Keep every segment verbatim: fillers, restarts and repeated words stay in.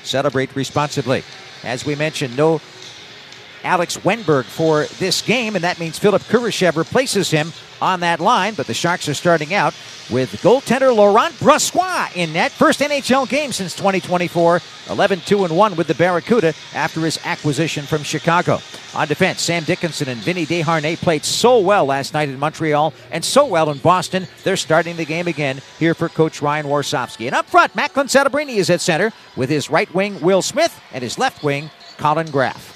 Celebrate responsibly. As we mentioned, no Alex Wenberg for this game, and that means Philip Kurashev replaces him on that line. But the Sharks are starting out with goaltender Laurent Brossoit in net. First N H L game since twenty twenty-four. eleven two and one with the Barracuda after his acquisition from Chicago. On defense, Sam Dickinson and Vinny Desharnais played so well last night in Montreal and so well in Boston. They're starting the game again here for Coach Ryan Warsofsky. And up front, Macklin Celebrini is at center with his right wing Will Smith and his left wing Colin Graff.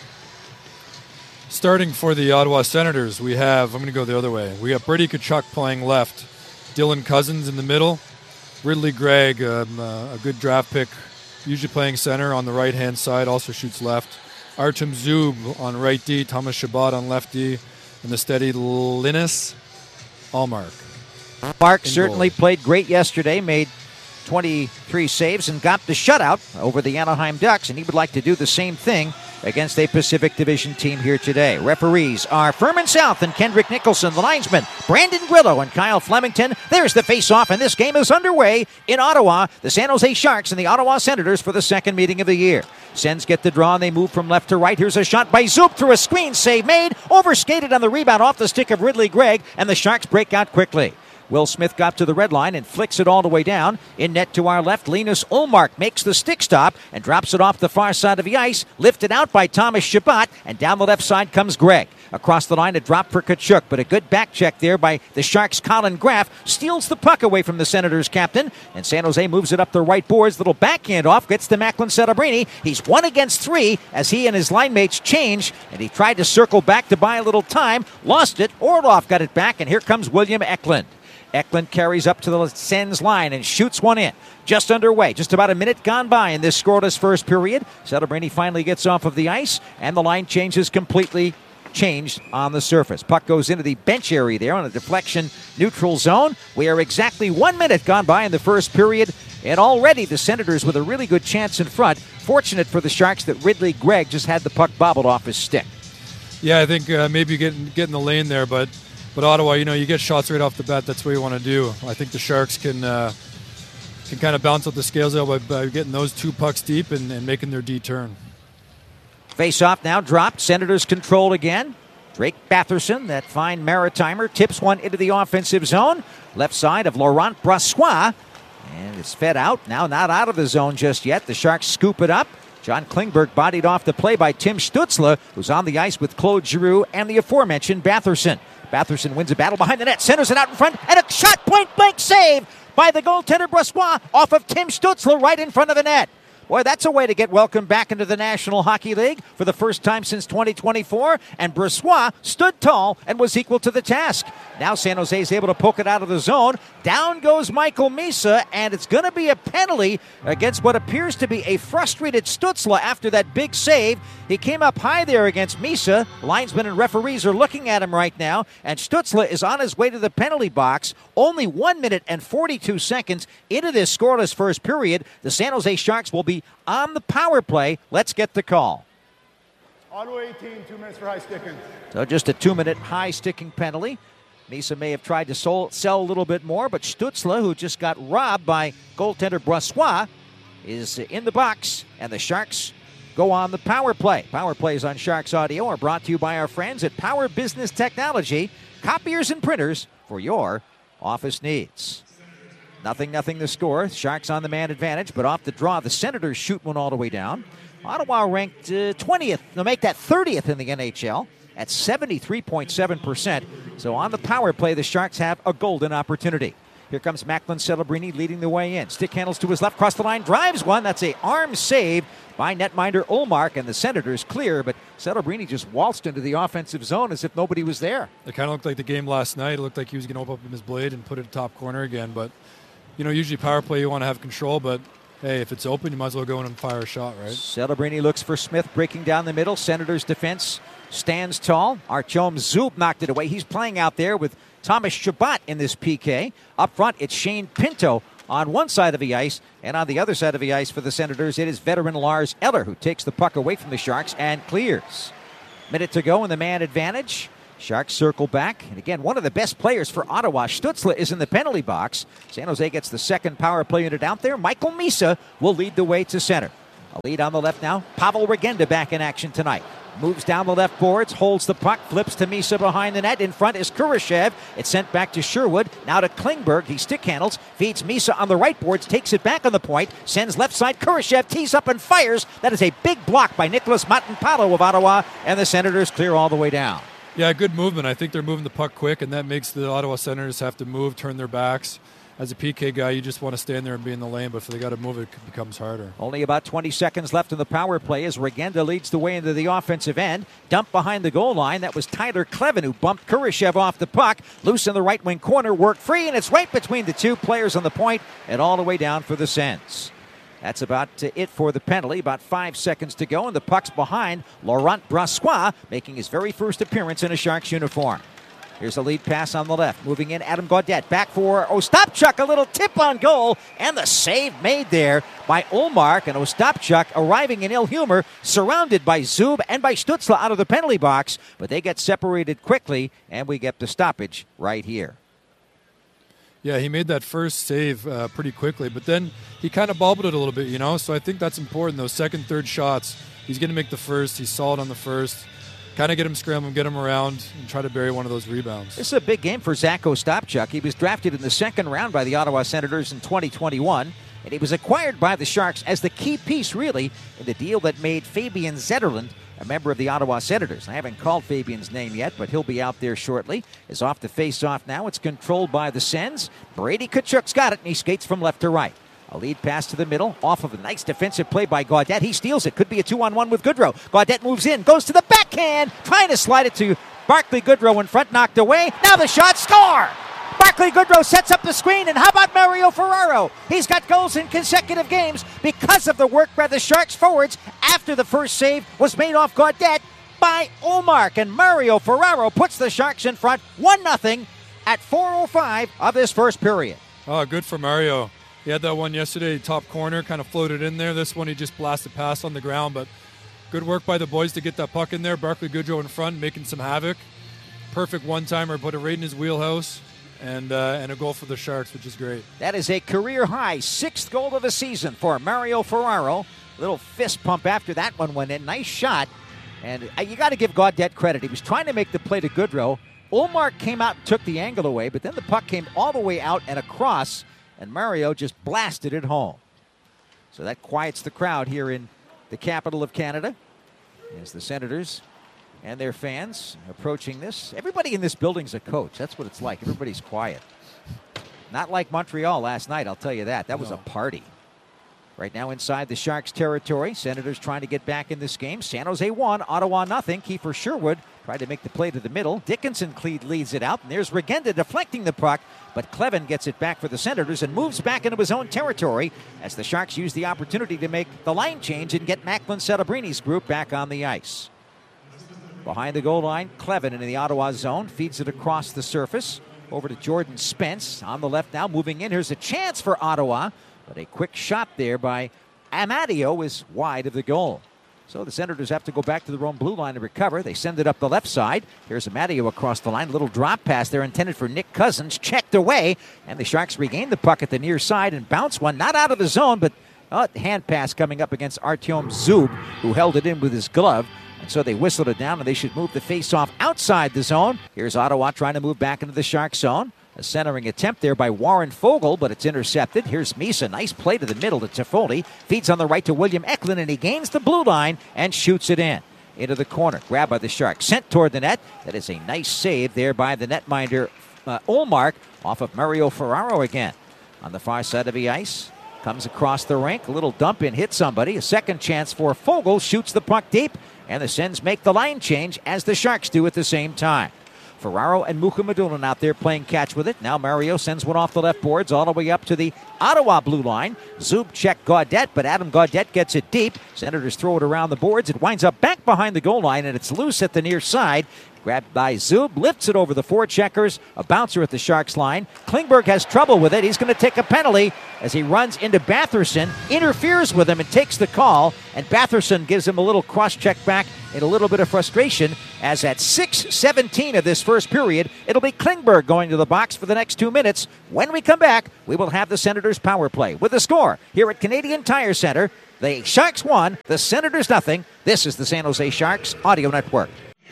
Starting for the Ottawa Senators, we have, I'm going to go the other way, we have Brady Tkachuk playing left, Dylan Cousins in the middle, Ridley Gregg, um, uh, a good draft pick, usually playing center on the right-hand side, also shoots left, Artem Zub on right D, Thomas Chabot on left D, and the steady Linus Allmark. Mark certainly goal. Played great yesterday, made twenty-three saves and got the shutout over the Anaheim Ducks, and he would like to do the same thing against a Pacific Division team here today. Referees are Furman South and Kendrick Nicholson. The linesmen, Brandon Grillo and Kyle Flemington. There's the face-off, and this game is underway in Ottawa. The San Jose Sharks and the Ottawa Senators for the second meeting of the year. Sens get the draw, and they move from left to right. Here's a shot by Zoop through a screen. Save made. Overskated on the rebound off the stick of Ridley Gregg, and the Sharks break out quickly. Will Smith got to the red line and flicks it all the way down. In net to our left, Linus Ullmark makes the stick stop and drops it off the far side of the ice. Lifted out by Thomas Chabot, and down the left side comes Gregg. Across the line, a drop for Tkachuk, but a good back check there by the Sharks' Colin Graff. Steals the puck away from the Senators' captain, and San Jose moves it up the right boards. Little backhand off, gets to Macklin Celebrini. He's one against three as he and his line mates change, and he tried to circle back to buy a little time. Lost it. Orlov got it back, and here comes William Eklund. Eklund carries up to the Sens line and shoots one in. Just underway. Just about a minute gone by in this scoreless first period. Celebrini finally gets off of the ice, and the line changes completely changed on the surface. Puck goes into the bench area there on a deflection neutral zone. We are exactly one minute gone by in the first period, and already the Senators with a really good chance in front. Fortunate for the Sharks that Ridley Gregg just had the puck bobbled off his stick. Yeah, I think uh, maybe getting get in the lane there, but But Ottawa, you know, you get shots right off the bat. That's what you want to do. I think the Sharks can uh, can kind of balance out the scales by, by getting those two pucks deep and, and making their D turn. Face-off now dropped. Senators control again. Drake Batherson, that fine Maritimer, tips one into the offensive zone. Left side of Laurent Brossoit. And it's fed out. Now not out of the zone just yet. The Sharks scoop it up. John Klingberg bodied off the play by Tim Stützle, who's on the ice with Claude Giroux and the aforementioned Batherson. Batherson wins a battle behind the net, centers it out in front, and a shot point-blank save by the goaltender Brossoit off of Tim Stützle right in front of the net. Boy, that's a way to get welcomed back into the National Hockey League for the first time since twenty twenty-four, and Brossoit stood tall and was equal to the task. Now San Jose is able to poke it out of the zone. Down goes Michael Misa, and it's going to be a penalty against what appears to be a frustrated Stützle after that big save. He came up high there against Misa. Linesmen and referees are looking at him right now, and Stützle is on his way to the penalty box. Only one minute and forty-two seconds into this scoreless first period. The San Jose Sharks will be on the power play. Let's get the call. Ottawa eighteen, two minutes for high sticking. So just a two-minute high sticking penalty. Misa may have tried to sol- sell a little bit more, but Stützle, who just got robbed by goaltender Brossoit, is in the box, and the Sharks go on the power play. Power plays on Sharks Audio are brought to you by our friends at Power Business Technology, copiers and printers for your office needs. Nothing, nothing the score. Sharks on the man advantage, but off the draw, the Senators shoot one all the way down. Ottawa ranked uh, twentieth. They'll make that thirtieth in the N H L at seventy-three point seven percent. So on the power play, the Sharks have a golden opportunity. Here comes Macklin Celebrini leading the way in. Stick handles to his left, cross the line, drives one. That's a arm save by netminder Ullmark, and the Senators clear, but Celebrini just waltzed into the offensive zone as if nobody was there. It kind of looked like the game last night. It looked like he was going to open up his blade and put it top corner again, but you know, usually power play you want to have control, but hey, if it's open, you might as well go in and fire a shot, right? Celebrini looks for Smith breaking down the middle. Senators defense stands tall. Artyom Zub knocked it away. He's playing out there with Thomas Chabot in this P K. Up front, it's Shane Pinto on one side of the ice, and on the other side of the ice for the Senators, it is veteran Lars Eller who takes the puck away from the Sharks and clears. Minute to go in the man advantage. Sharks circle back. And again, one of the best players for Ottawa, Stützle, is in the penalty box. San Jose gets the second power play unit out there. Michael Misa will lead the way to center. A lead on the left now. Pavel Regenda back in action tonight. Moves down the left boards, holds the puck, flips to Misa behind the net. In front is Kurashev. It's sent back to Sherwood. Now to Klingberg. He stick handles, feeds Misa on the right boards, takes it back on the point, sends left side. Kurashev tees up and fires. That is a big block by Nicholas Matanpalo of Ottawa, and the Senators clear all the way down. Yeah, good movement. I think they're moving the puck quick, and that makes the Ottawa Senators have to move, turn their backs. As a P K guy, you just want to stand there and be in the lane, but if they got to move, it becomes harder. Only about twenty seconds left in the power play as Regenda leads the way into the offensive end. Dump behind the goal line. That was Tyler Klevin who bumped Kurashev off the puck. Loose in the right wing corner, worked free, and it's right between the two players on the point and all the way down for the Sens. That's about it for the penalty. About five seconds to go, and the puck's behind Laurent Brossoit, making his very first appearance in a Sharks uniform. Here's a lead pass on the left. Moving in, Adam Gaudette. Back for Ostapchuk. A little tip on goal. And the save made there by Ullmark. And Ostapchuk arriving in ill humor, surrounded by Zub and by Stützle out of the penalty box. But they get separated quickly, and we get the stoppage right here. Yeah, he made that first save uh, pretty quickly. But then he kind of bobbled it a little bit, you know. So I think that's important. Those second, third shots, he's going to make the first. He's solid on the first. Kind of get him scrambling, get him around, and try to bury one of those rebounds. This is a big game for Zach Ostapchuk. He was drafted in the second round by the Ottawa Senators in twenty twenty-one, and he was acquired by the Sharks as the key piece, really, in the deal that made Fabian Zetterlund a member of the Ottawa Senators. I haven't called Fabian's name yet, but he'll be out there shortly. Is off the face-off now. It's controlled by the Sens. Brady Tkachuk's got it, and he skates from left to right. A lead pass to the middle, off of a nice defensive play by Gaudette. He steals it. Could be a two-on-one with Goodrow. Gaudette moves in, goes to the backhand, trying to slide it to Barclay Goodrow in front, knocked away. Now the shot, score! Barclay Goodrow sets up the screen, and how about Mario Ferraro? He's got goals in consecutive games because of the work by the Sharks forwards after the first save was made off Gaudette by Ullmark. And Mario Ferraro puts the Sharks in front one nothing at four oh five of this first period. Oh, good for Mario. He had that one yesterday, top corner, kind of floated in there. This one he just blasted past on the ground, but good work by the boys to get that puck in there. Barclay Goodrow in front, making some havoc. Perfect one-timer, put it right in his wheelhouse, and uh, and a goal for the Sharks, which is great. That is a career-high sixth goal of the season for Mario Ferraro. Little fist pump after that one went in. Nice shot, and you got to give Gaudette credit. He was trying to make the play to Goodrow. Ullmark came out and took the angle away, but then the puck came all the way out and across, and Mario just blasted it home. So that quiets the crowd here in the capital of Canada as the Senators and their fans approaching this. Everybody in this building's a coach. That's what it's like. Everybody's quiet. Not like Montreal last night, I'll tell you that. That was No. a party. Right now inside the Sharks territory. Senators trying to get back in this game. San Jose one, Ottawa nothing. Kiefer Sherwood tried to make the play to the middle. Dickinson leads it out. And there's Regenda deflecting the puck. But Klevin gets it back for the Senators and moves back into his own territory as the Sharks use the opportunity to make the line change and get Macklin Celebrini's group back on the ice. Behind the goal line, Klevin in the Ottawa zone. Feeds it across the surface. Over to Jordan Spence. On the left now, moving in. Here's a chance for Ottawa. But a quick shot there by Amadio is wide of the goal. So the Senators have to go back to their own blue line to recover. They send it up the left side. Here's Amadio across the line. A little drop pass there intended for Nick Cousins. Checked away. And the Sharks regain the puck at the near side and bounce one. Not out of the zone, but a hand pass coming up against Artyom Zub, who held it in with his glove. And so they whistled it down, and they should move the face-off outside the zone. Here's Ottawa trying to move back into the Sharks zone. A centering attempt there by Warren Fogle, but it's intercepted. Here's Misa. Nice play to the middle to Toffoli. Feeds on the right to William Eklund, and he gains the blue line and shoots it in. Into the corner. Grabbed by the Sharks. Sent toward the net. That is a nice save there by the netminder uh, Ullmark off of Mario Ferraro again. On the far side of the ice. Comes across the rink. A little dump in. Hit somebody. A second chance for Fogle. Shoots the puck deep. And the Sens make the line change as the Sharks do at the same time. Ferraro and Mukhamadullin out there playing catch with it. Now Mario sends one off the left boards all the way up to the Ottawa blue line. Zub checked Gaudette, but Adam Gaudette gets it deep. Senators throw it around the boards. It winds up back behind the goal line, and it's loose at the near side. Grabbed by Zub, lifts it over the four checkers. A bouncer at the Sharks line. Klingberg has trouble with it. He's going to take a penalty as he runs into Batherson, interferes with him and takes the call. And Batherson gives him a little cross-check back in a little bit of frustration, as at six seventeen of this first period, it'll be Klingberg going to the box for the next two minutes. When we come back, we will have the Senators' power play. With the score here at Canadian Tire Center, The Sharks won, the Senators nothing. This is the San Jose Sharks Audio Network.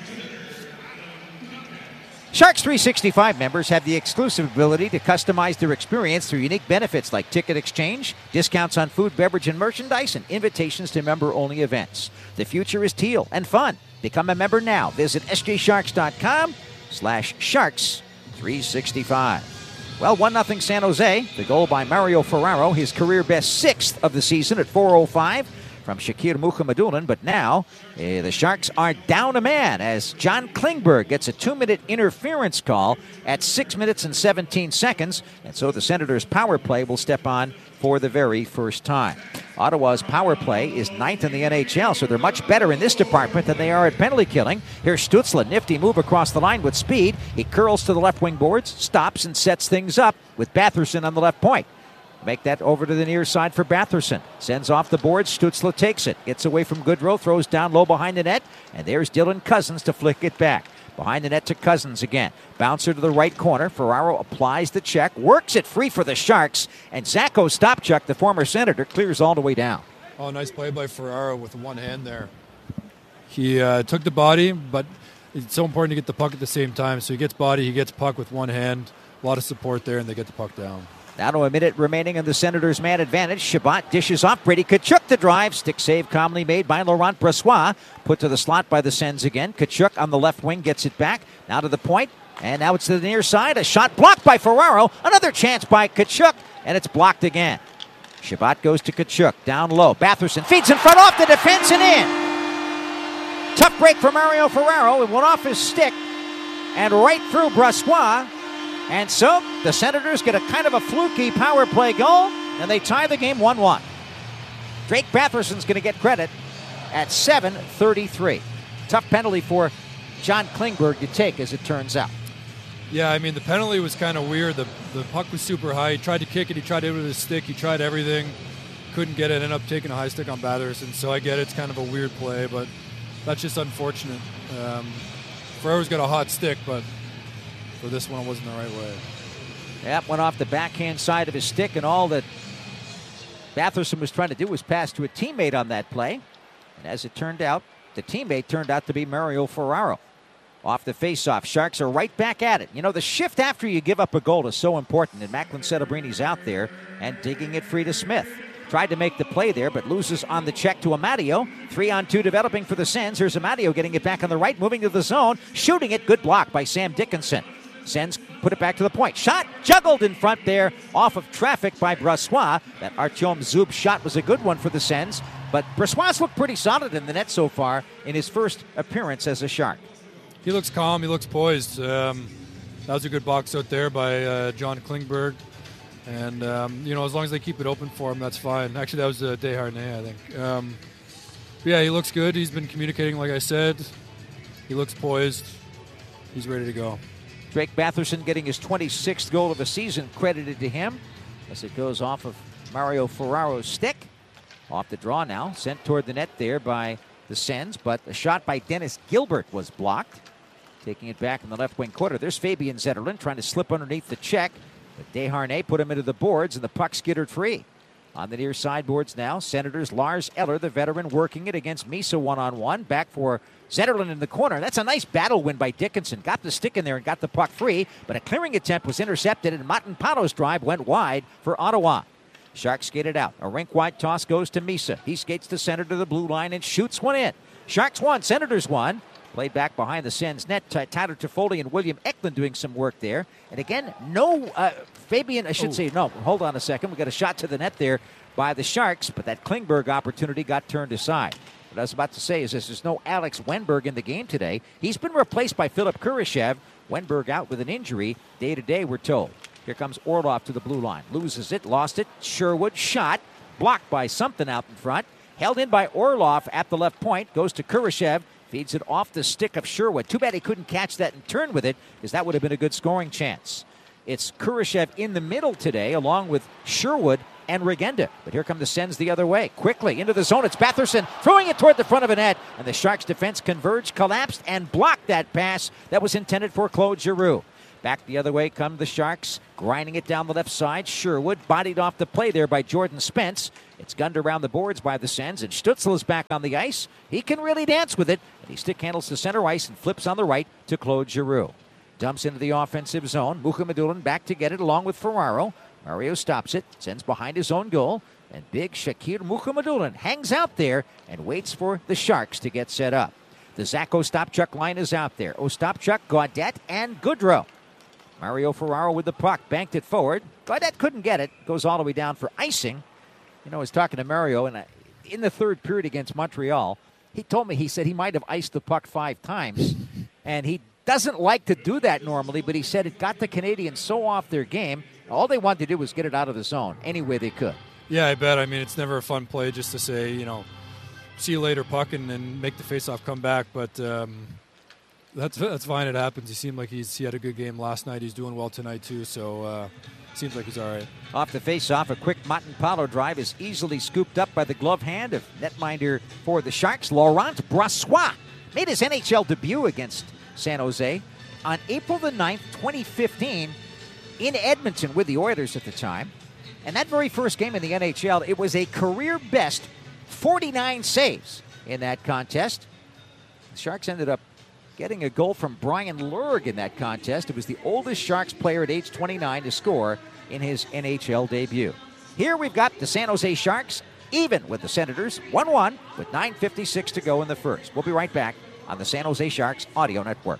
Sharks three sixty-five members have the exclusive ability to customize their experience through unique benefits like ticket exchange, discounts on food, beverage, and merchandise, and invitations to member-only events. The future is teal and fun. Become a member now. Visit sjsharks.com slash sharks 365. Well, one nothing San Jose. The goal by Mario Ferraro, his career best sixth of the season at four oh five. From Shakir Mukhamadullin, but now eh, the Sharks are down a man as John Klingberg gets a two-minute interference call at six minutes and seventeen seconds, and so the Senators' power play will step on for the very first time. Ottawa's power play is ninth in the N H L, so they're much better in this department than they are at penalty killing. Here's Stützle, nifty move across the line with speed. He curls to the left wing boards, stops and sets things up with Batherson on the left point. Make that over to the near side for Batherson. Sends off the boards. Stützle takes it. Gets away from Goodrow. Throws down low behind the net. And there's Dylan Cousins to flick it back. Behind the net to Cousins again. Bouncer to the right corner. Ferraro applies the check. Works it free for the Sharks. And Zacho Stopchuk, the former Senator, clears all the way down. Oh, nice play by Ferraro with one hand there. He uh, took the body, but it's so important to get the puck at the same time. So he gets body, he gets puck with one hand. A lot of support there, and they get the puck down. Now to a minute remaining in the Senators' man advantage. Shabbat dishes off. Brady Tkachuk the drive. Stick save calmly made by Laurent Brossoit. Put to the slot by the Sens again. Tkachuk on the left wing gets it back. Now to the point. And now it's to the near side. A shot blocked by Ferraro. Another chance by Tkachuk. And it's blocked again. Shabbat goes to Tkachuk. Down low. Batherson feeds in front off the defense and in. Tough break for Mario Ferraro. It went off his stick. And right through Brossoit. And so the Senators get a kind of a fluky power play goal, and they tie the game one one. Drake Batherson's going to get credit at seven thirty-three. Tough penalty for John Klingberg to take, as it turns out. Yeah, I mean, the penalty was kind of weird. The, the puck was super high. He tried to kick it. He tried to hit it with his stick. He tried everything. Couldn't get it. Ended up taking a high stick on Batherson. So I get it. It's kind of a weird play, but that's just unfortunate. Um, Ferraro's got a hot stick, but for this one, it wasn't the right way. That went off the backhand side of his stick, and all that Batherson was trying to do was pass to a teammate on that play. And as it turned out, the teammate turned out to be Mario Ferraro. Off the faceoff, Sharks are right back at it. You know, the shift after you give up a goal is so important, and Macklin Settebrini's out there and digging it free to Smith. Tried to make the play there, but loses on the check to Amadio. Three on two developing for the Sens. Here's Amadio getting it back on the right, moving to the zone, shooting it. Good block by Sam Dickinson. Sens put it back to the point. Shot juggled in front there off of traffic by Brossoit. That Artyom Zub shot was a good one for the Sens, but Brossoit's looked pretty solid in the net so far in his first appearance as a Shark. He looks calm. He looks poised. Um, that was a good box out there by uh, John Klingberg. And, um, you know, as long as they keep it open for him, that's fine. Actually, that was uh, Desharnais, I think. Um, yeah, he looks good. He's been communicating, like I said. He looks poised. He's ready to go. Drake Batherson getting his twenty-sixth goal of the season credited to him as it goes off of Mario Ferraro's stick. Off the draw now, sent toward the net there by the Sens, but a shot by Dennis Gilbert was blocked. Taking it back in the left wing corner. There's Fabian Zetterlund trying to slip underneath the check. But Desharnais put him into the boards, and the puck skittered free. On the near sideboards now, Senators Lars Eller, the veteran, working it against Misa one-on-one. Back for Zetterlund in the corner. That's a nice battle win by Dickinson. Got the stick in there and got the puck free, but a clearing attempt was intercepted, and Matanpano's drive went wide for Ottawa. Sharks skated out. A rink-wide toss goes to Misa. He skates the center to the blue line and shoots one in. Sharks won, Senators won. Played back behind the Sens net. Tyler Toffoli and William Eklund doing some work there. And again, no uh, Fabian, I should oh. say, no, hold on a second. We got a shot to the net there by the Sharks, but that Klingberg opportunity got turned aside. What I was about to say is this, there's no Alex Wenberg in the game today. He's been replaced by Philip Kurashev. Wenberg out with an injury. Day to day, we're told. Here comes Orlov to the blue line. Loses it, lost it. Sherwood shot. Blocked by something out in front. Held in by Orlov at the left point. Goes to Kurashev. Feeds it off the stick of Sherwood. Too bad he couldn't catch that and turn with it, because that would have been a good scoring chance. It's Kurashev in the middle today, along with Sherwood and Regenda. But here come the Sens the other way. Quickly into the zone. It's Batherson throwing it toward the front of a net. And the Sharks' defense converged, collapsed, and blocked that pass that was intended for Claude Giroux. Back the other way come the Sharks, grinding it down the left side. Sherwood bodied off the play there by Jordan Spence. It's gunned around the boards by the Sens, and Stützle is back on the ice. He can really dance with it, and he stick handles the center ice and flips on the right to Claude Giroux. Dumps into the offensive zone. Mukhamadullin back to get it along with Ferraro. Mario stops it, sends behind his own goal, and big Shakir Mukhamadullin hangs out there and waits for the Sharks to get set up. The Zach Ostapchuk line is out there. Ostapchuk, Gaudette, and Goodrow. Mario Ferraro with the puck, banked it forward. Gaudette couldn't get it. Goes all the way down for icing. You know, I was talking to Mario and in the third period against Montreal. He told me, he said he might have iced the puck five times. And he doesn't like to do that normally, but he said it got the Canadians so off their game. All they wanted to do was get it out of the zone any way they could. Yeah, I bet. I mean, it's never a fun play just to say, you know, see you later, puck, and then make the faceoff come back. But um, that's that's fine. It happens. He seemed like he's he had a good game last night. He's doing well tonight, too. So uh, seems like he's all right. Off the faceoff, a quick Montempadlo drive is easily scooped up by the glove hand of netminder for the Sharks, Laurent Brossoit. Made his N H L debut against San Jose on April the ninth, twenty fifteen, in Edmonton with the Oilers at the time. And that very first game in the N H L, it was a career best forty-nine saves in that contest. The Sharks ended up getting a goal from Brian Lurg in that contest. It was the oldest Sharks player at age twenty-nine to score in his N H L debut. Here we've got the San Jose Sharks even with the Senators, one one with nine fifty-six to go in the first. We'll be right back on the San Jose Sharks Audio Network.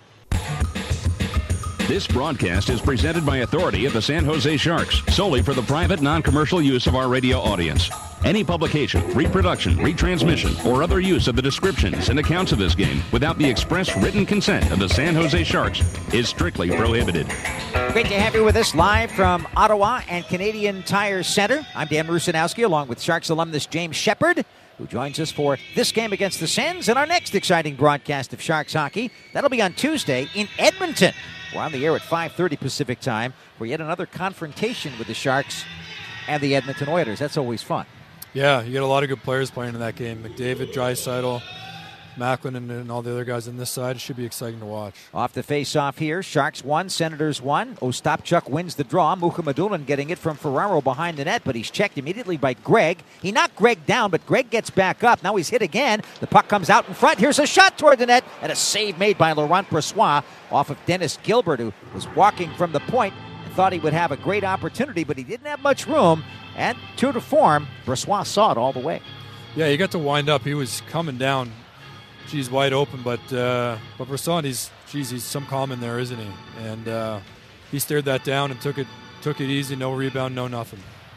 This broadcast is presented by authority of the San Jose Sharks, solely for the private, non-commercial use of our radio audience. Any publication, reproduction, retransmission, or other use of the descriptions and accounts of this game without the express written consent of the San Jose Sharks is strictly prohibited. Great to have you with us live from Ottawa and Canadian Tire Center. I'm Dan Rusanowski, along with Sharks alumnus James Shepard, who joins us for this game against the Sens and our next exciting broadcast of Sharks hockey. That'll be on Tuesday in Edmonton. We're on the air at five thirty Pacific time for yet another confrontation with the Sharks and the Edmonton Oilers. That's always fun. Yeah, you got a lot of good players playing in that game. McDavid, Draisaitl, Macklin, and, and all the other guys on this side. It should be exciting to watch. Off the face-off here, Sharks one, Senators one. Ostapchuk wins the draw. Mukhamadullin getting it from Ferraro behind the net, but he's checked immediately by Gregg. He knocked Gregg down, but Gregg gets back up. Now he's hit again. The puck comes out in front. Here's a shot toward the net, and a save made by Laurent Brossoit off of Dennis Gilbert, who was walking from the point and thought he would have a great opportunity, but he didn't have much room. And true to form, Brossoit saw it all the way. Yeah, he got to wind up. He was coming down. Geez, wide open, but uh, but Brossoit, he's geez, he's some calm in there, isn't he? And uh, he stared that down and took it took it easy. No rebound, no nothing.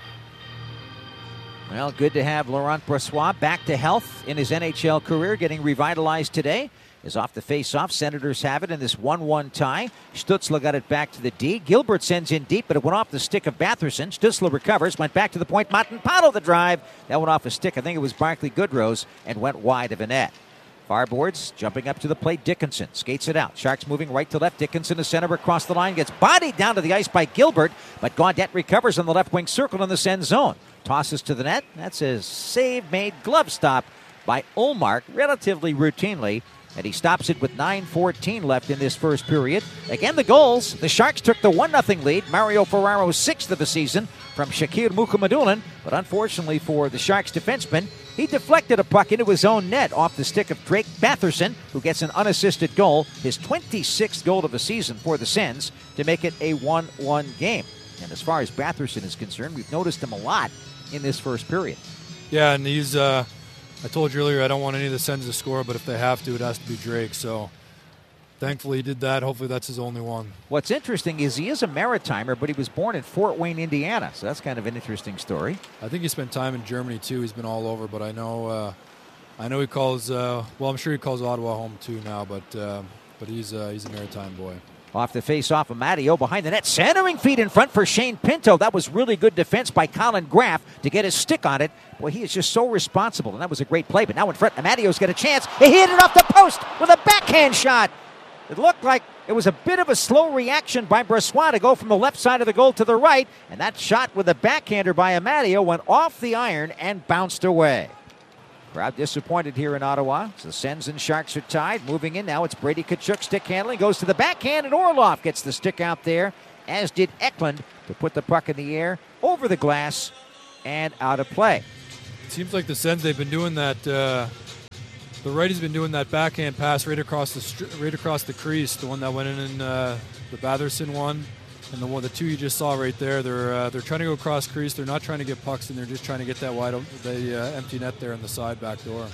Well, good to have Laurent Brossoit back to health in his N H L career, getting revitalized today. Is off the face-off. Senators have it in this one one tie. Stützle got it back to the D. Gilbert sends in deep, but it went off the stick of Batherson. Stützle recovers, went back to the point. Montempadlo the drive. That went off a stick. I think it was Barclay Goodrow's and went wide of a net. Farboards jumping up to the plate. Dickinson skates it out. Sharks moving right to left. Dickinson to center across the line. Gets bodied down to the ice by Gilbert, but Gaudette recovers on the left wing circle in the Sens zone. Tosses to the net. That's a save-made glove stop by Ullmark relatively routinely. And he stops it with nine fourteen left in this first period. Again, the goals. The Sharks took the one nothing lead. Mario Ferraro's sixth of the season from Shakir Mukhamadullin. But unfortunately for the Sharks defenseman, he deflected a puck into his own net off the stick of Drake Batherson, who gets an unassisted goal, his twenty-sixth goal of the season for the Sens, to make it a one one game. And as far as Batherson is concerned, we've noticed him a lot in this first period. Yeah, and he's... Uh I told you earlier I don't want any of the Sens to score, but if they have to, it has to be Drake. So thankfully he did that. Hopefully that's his only one. What's interesting is he is a Maritimer, but he was born in Fort Wayne, Indiana. So that's kind of an interesting story. I think he spent time in Germany, too. He's been all over, but I know uh, I know he calls, uh, well, I'm sure he calls Ottawa home, too, now, but uh, but he's, uh, he's a Maritime boy. Off the face-off of Matteo behind the net. Centering feed in front for Shane Pinto. That was really good defense by Colin Graff to get his stick on it. Boy, he is just so responsible, and that was a great play. But now in front, Matteo's got a chance. He hit it off the post with a backhand shot. It looked like it was a bit of a slow reaction by Brossoit to go from the left side of the goal to the right. And that shot with a backhander by Amadio went off the iron and bounced away. Crowd disappointed here in Ottawa. So the Sens and Sharks are tied. Moving in now, it's Brady Tkachuk stick handling. Goes to the backhand, and Orlov gets the stick out there, as did Eklund, to put the puck in the air, over the glass, and out of play. It seems like the Sens, they've been doing that. Uh, the righty's been doing that backhand pass right across the str- right across the crease. The one that went in in uh, the Batherson one, and the one, the two you just saw right there. They're uh, they're trying to go across crease. They're not trying to get pucks, and they're just trying to get that wide, the uh, empty net there in the side back door.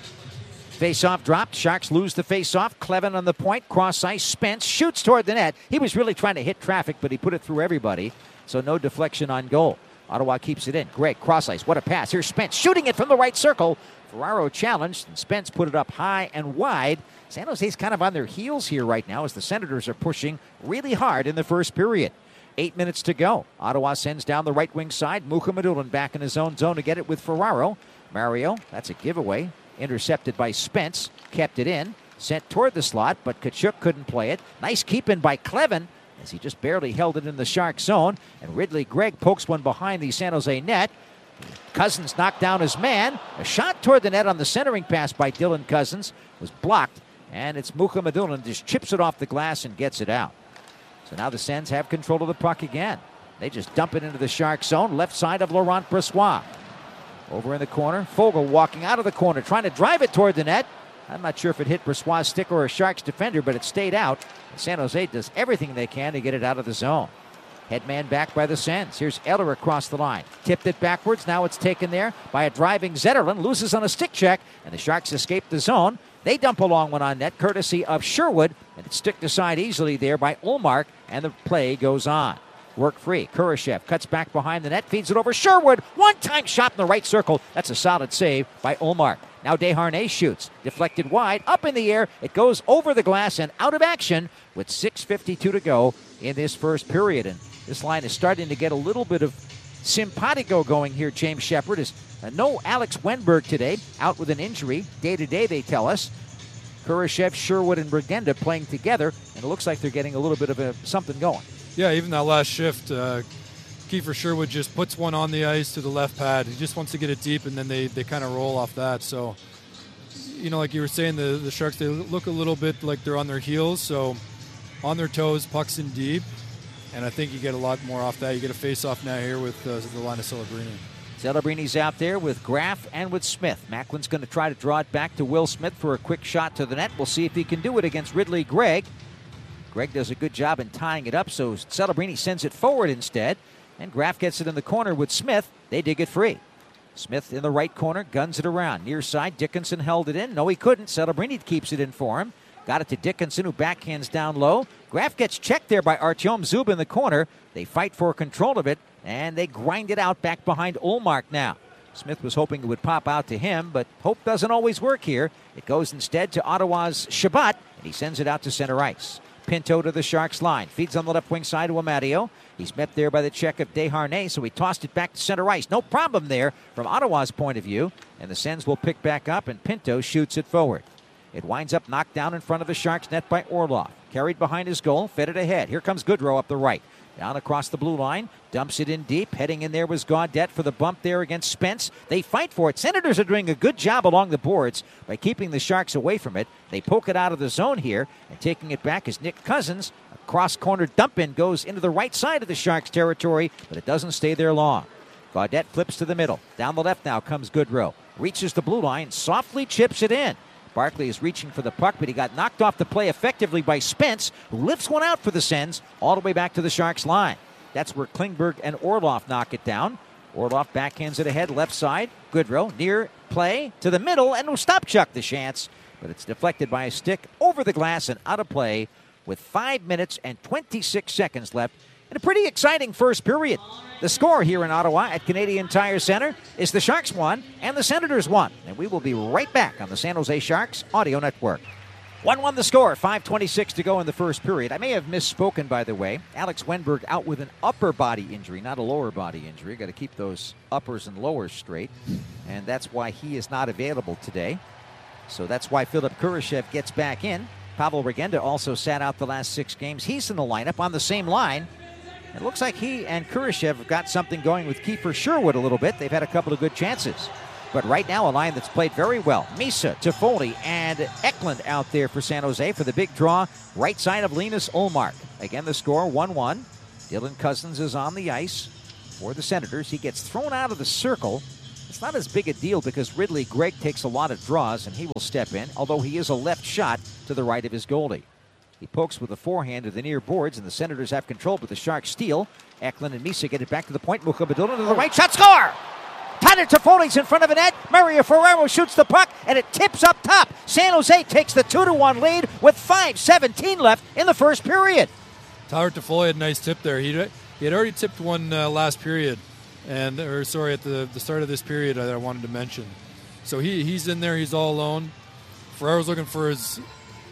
Face-off dropped. Sharks lose the face-off. Clevin on the point. Cross ice. Spence shoots toward the net. He was really trying to hit traffic, but he put it through everybody, so no deflection on goal. Ottawa keeps it in. Gregg, cross ice. What a pass. Here's Spence shooting it from the right circle. Ferraro challenged, and Spence put it up high and wide. San Jose's kind of on their heels here right now as the Senators are pushing really hard in the first period. Eight minutes to go. Ottawa sends down the right wing side. Mukhamadullin back in his own zone to get it with Ferraro. Mario, that's a giveaway. Intercepted by Spence. Kept it in. Sent toward the slot, but Tkachuk couldn't play it. Nice keep-in by Clevin, as he just barely held it in the Shark zone. And Ridley Gregg pokes one behind the San Jose net. Cousins knocked down his man. A shot toward the net on the centering pass by Dylan Cousins was blocked. And it's Mukhamadullin just chips it off the glass and gets it out. So now the Sens have control of the puck again. They just dump it into the Shark zone. Left side of Laurent Brossoit. Over in the corner, Foegele walking out of the corner, trying to drive it toward the net. I'm not sure if it hit Brossoit's stick or a Sharks defender, but it stayed out. San Jose does everything they can to get it out of the zone. Headman back by the Sens. Here's Eller across the line. Tipped it backwards. Now it's taken there by a driving Zetterlund. Loses on a stick check, and the Sharks escape the zone. They dump a long one on net, courtesy of Sherwood, and it's sticked aside easily there by Ullmark, and the play goes on. Work free. Kurashev cuts back behind the net, feeds it over Sherwood. One-time shot in the right circle. That's a solid save by Ullmark. Now Desharnais shoots. Deflected wide, up in the air. It goes over the glass and out of action with six fifty-two to go in this first period. And this line is starting to get a little bit of simpatico going here, James Shepard. Is uh, no Alex Wenberg today, out with an injury. Day-to-day, they tell us. Kurashev, Sherwood, and Regenda playing together, and it looks like they're getting a little bit of a, something going. Yeah, even that last shift, uh, Kiefer Sherwood just puts one on the ice to the left pad. He just wants to get it deep, and then they, they kind of roll off that. So, you know, like you were saying, the, the Sharks, they look a little bit like they're on their heels. So, on their toes, pucks in deep. And I think you get a lot more off that. You get a face-off now here with uh, the line of Celebrini. Celebrini's out there with Graff and with Smith. Macklin's going to try to draw it back to Will Smith for a quick shot to the net. We'll see if he can do it against Ridley Gregg. Gregg does a good job in tying it up, so Celebrini sends it forward instead. And Graff gets it in the corner with Smith. They dig it free. Smith in the right corner, guns it around. Near side, Dickinson held it in. No, he couldn't. Celebrini keeps it in for him. Got it to Dickinson, who backhands down low. Graff gets checked there by Artyom Zub in the corner. They fight for control of it, and they grind it out back behind Ullmark now. Smith was hoping it would pop out to him, but hope doesn't always work here. It goes instead to Ottawa's Shabbat, and he sends it out to center ice. Pinto to the Sharks line. Feeds on the left wing side to Amadio. He's met there by the check of Desharnais, so he tossed it back to center ice. No problem there from Ottawa's point of view, and the Sens will pick back up, and Pinto shoots it forward. It winds up knocked down in front of the Sharks net by Orlov. Carried behind his goal, fed it ahead. Here comes Goodrow up the right. Down across the blue line, dumps it in deep. Heading in there was Gaudette for the bump there against Spence. They fight for it. Senators are doing a good job along the boards by keeping the Sharks away from it. They poke it out of the zone here, and taking it back is Nick Cousins. A cross-corner dump-in goes into the right side of the Sharks' territory, but it doesn't stay there long. Gaudette flips to the middle. Down the left now comes Goodrow. Reaches the blue line, softly chips it in. Barkley is reaching for the puck, but he got knocked off the play effectively by Spence, who lifts one out for the Sens all the way back to the Sharks line. That's where Klingberg and Orlov knock it down. Orlov backhands it ahead, left side. Goodrow near play to the middle, and Ostapchuk the chance, but it's deflected by a stick over the glass and out of play with five minutes and twenty-six seconds left in a pretty exciting first period. The score here in Ottawa at Canadian Tire Center is the Sharks won and the Senators won. And we will be right back on the San Jose Sharks Audio Network. one one the score, five twenty-six to go in the first period. I may have misspoken, by the way. Alex Wenberg out with an upper body injury, not a lower body injury. Got to keep those uppers and lowers straight. And that's why he is not available today. So that's why Philip Kurashev gets back in. Pavel Regenda also sat out the last six games. He's in the lineup on the same line. It looks like he and Kurashev have got something going with Kiefer Sherwood a little bit. They've had a couple of good chances. But right now, a line that's played very well. Misa, Toffoli, and Eklund out there for San Jose for the big draw. Right side of Linus Ullmark. Again, the score one one. Dylan Cousins is on the ice for the Senators. He gets thrown out of the circle. It's not as big a deal because Ridley Gregg takes a lot of draws, and he will step in, although he is a left shot to the right of his goalie. He pokes with a forehand to the near boards, and the Senators have control, but the Sharks steal. Eklund and Misa get it back to the point. Mukhamadullin to the right shot, score! Tyler Toffoli's in front of the net. Mario Ferraro shoots the puck, and it tips up top. San Jose takes the two to one lead with five seventeen left in the first period. Tyler Toffoli had a nice tip there. He he had already tipped one uh, last period, and or sorry, at the, the start of this period that I wanted to mention. So he he's in there. He's all alone. Ferraro's looking for his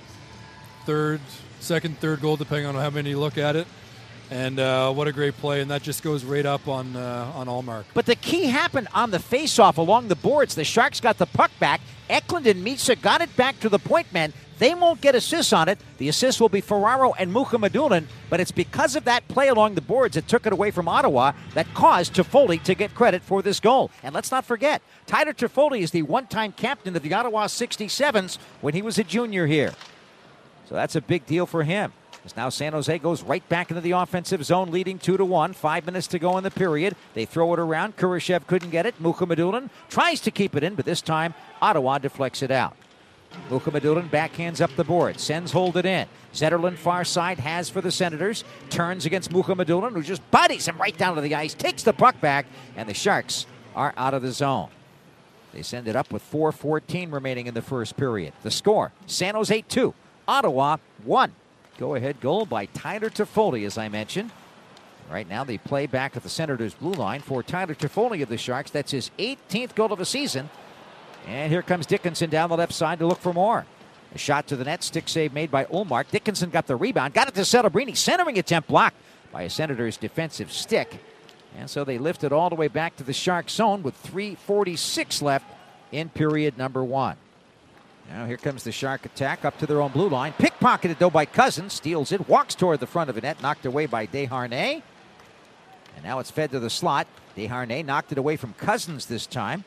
third, second, third goal, depending on how many you look at it. And uh, what a great play, and that just goes right up on uh, on Ullmark. But the key happened on the faceoff along the boards. The Sharks got the puck back. Eklund and Misa got it back to the point men. They won't get assists on it. The assists will be Ferraro and Mukhamadullin, but it's because of that play along the boards that took it away from Ottawa that caused Toffoli to get credit for this goal. And let's not forget, Tyler Toffoli is the one-time captain of the Ottawa sixty-sevens when he was a junior here. So that's a big deal for him. As now San Jose goes right back into the offensive zone, leading two to one. Five minutes to go in the period. They throw it around. Kurashev couldn't get it. Mukhamadullin tries to keep it in, but this time Ottawa deflects it out. Mukhamadullin backhands up the board. Sens hold it in. Zetterlund far side has for the Senators. Turns against Mukhamadullin, who just bodies him right down to the ice. Takes the puck back, and the Sharks are out of the zone. They send it up with four fourteen remaining in the first period. The score, San Jose two, Ottawa one. Go-ahead goal by Tyler Toffoli, as I mentioned. Right now, they play back at the Senators' blue line for Tyler Toffoli of the Sharks. That's his eighteenth goal of the season. And here comes Dickinson down the left side to look for more. A shot to the net, stick save made by Ullmark. Dickinson got the rebound, got it to Celebrini. Centering attempt blocked by a Senators' defensive stick. And so they lift it all the way back to the Sharks' zone with three forty-six left in period number one. Now here comes the Shark attack up to their own blue line. Pickpocketed, though, by Cousins. Steals it, walks toward the front of the net, knocked away by Desharnais. And now it's fed to the slot. Desharnais knocked it away from Cousins this time.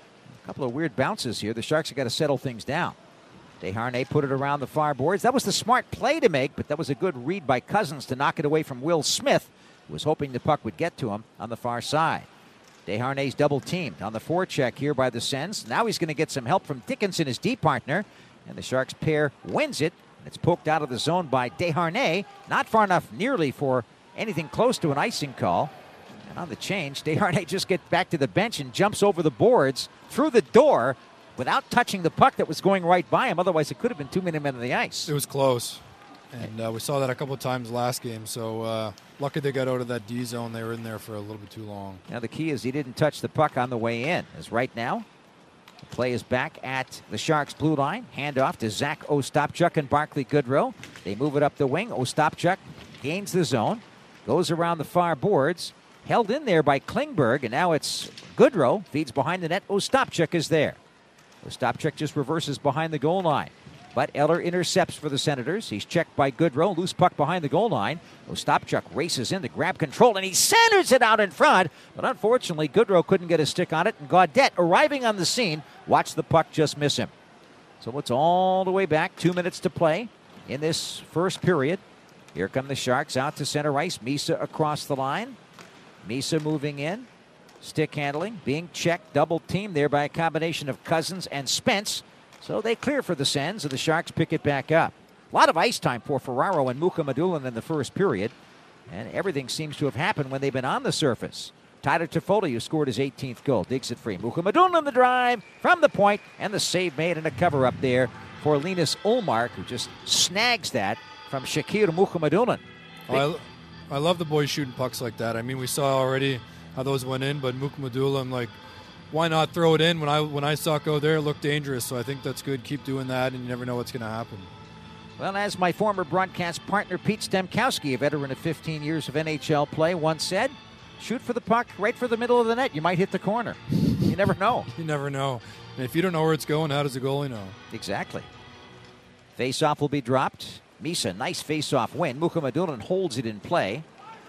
A couple of weird bounces here. The Sharks have got to settle things down. Desharnais put it around the far boards. That was the smart play to make, but that was a good read by Cousins to knock it away from Will Smith, who was hoping the puck would get to him on the far side. Desharnais double teamed on the forecheck here by the Sens. Now he's going to get some help from Dickinson, his D partner, and the Sharks pair wins it. It's poked out of the zone by Desharnais. Not far enough nearly for anything close to an icing call. And on the change, Desharnais just gets back to the bench and jumps over the boards through the door without touching the puck that was going right by him. Otherwise, it could have been too many men on the ice. It was close. And uh, we saw that a couple of times last game. So uh, lucky they got out of that D zone. They were in there for a little bit too long. Now the key is he didn't touch the puck on the way in. As right now, the play is back at the Sharks' blue line. Handoff to Zach Ostapchuk and Barclay Goodrow. They move it up the wing. Ostapchuk gains the zone, goes around the far boards, held in there by Klingberg, and now it's Goodrow. Feeds behind the net. Ostapchuk is there. Ostapchuk just reverses behind the goal line. But Eller intercepts for the Senators. He's checked by Goodrow. Loose puck behind the goal line. Ostapchuk races in to grab control, and he centers it out in front. But unfortunately, Goodrow couldn't get a stick on it, and Gaudette, arriving on the scene, watched the puck just miss him. So it's all the way back. Two minutes to play in this first period. Here come the Sharks out to center ice. Misa across the line. Misa moving in. Stick handling, being checked, double teamed there by a combination of Cousins and Spence. So they clear for the Sens, and the Sharks pick it back up. A lot of ice time for Ferraro and Mukhamadullin in the first period, and everything seems to have happened when they've been on the surface. Tyler Toffoli, who scored his eighteenth goal, digs it free. Mukhamadullin on the drive from the point, and the save made and a cover up there for Linus Ullmark, who just snags that from Shakir Mukhamadullin. Oh, I, I love the boys shooting pucks like that. I mean, we saw already how those went in, but Mukhamadullin, like, why not throw it in? When I when I saw it go there, it looked dangerous. So I think that's good. Keep doing that, and you never know what's going to happen. Well, as my former broadcast partner Pete Stemkowski, a veteran of fifteen years of N H L play, once said, shoot for the puck right for the middle of the net. You might hit the corner. You never know. You never know. And if you don't know where it's going, how does the goalie know? Exactly. Face-off will be dropped. Misa, nice face-off win. Mukhamadullin holds it in play.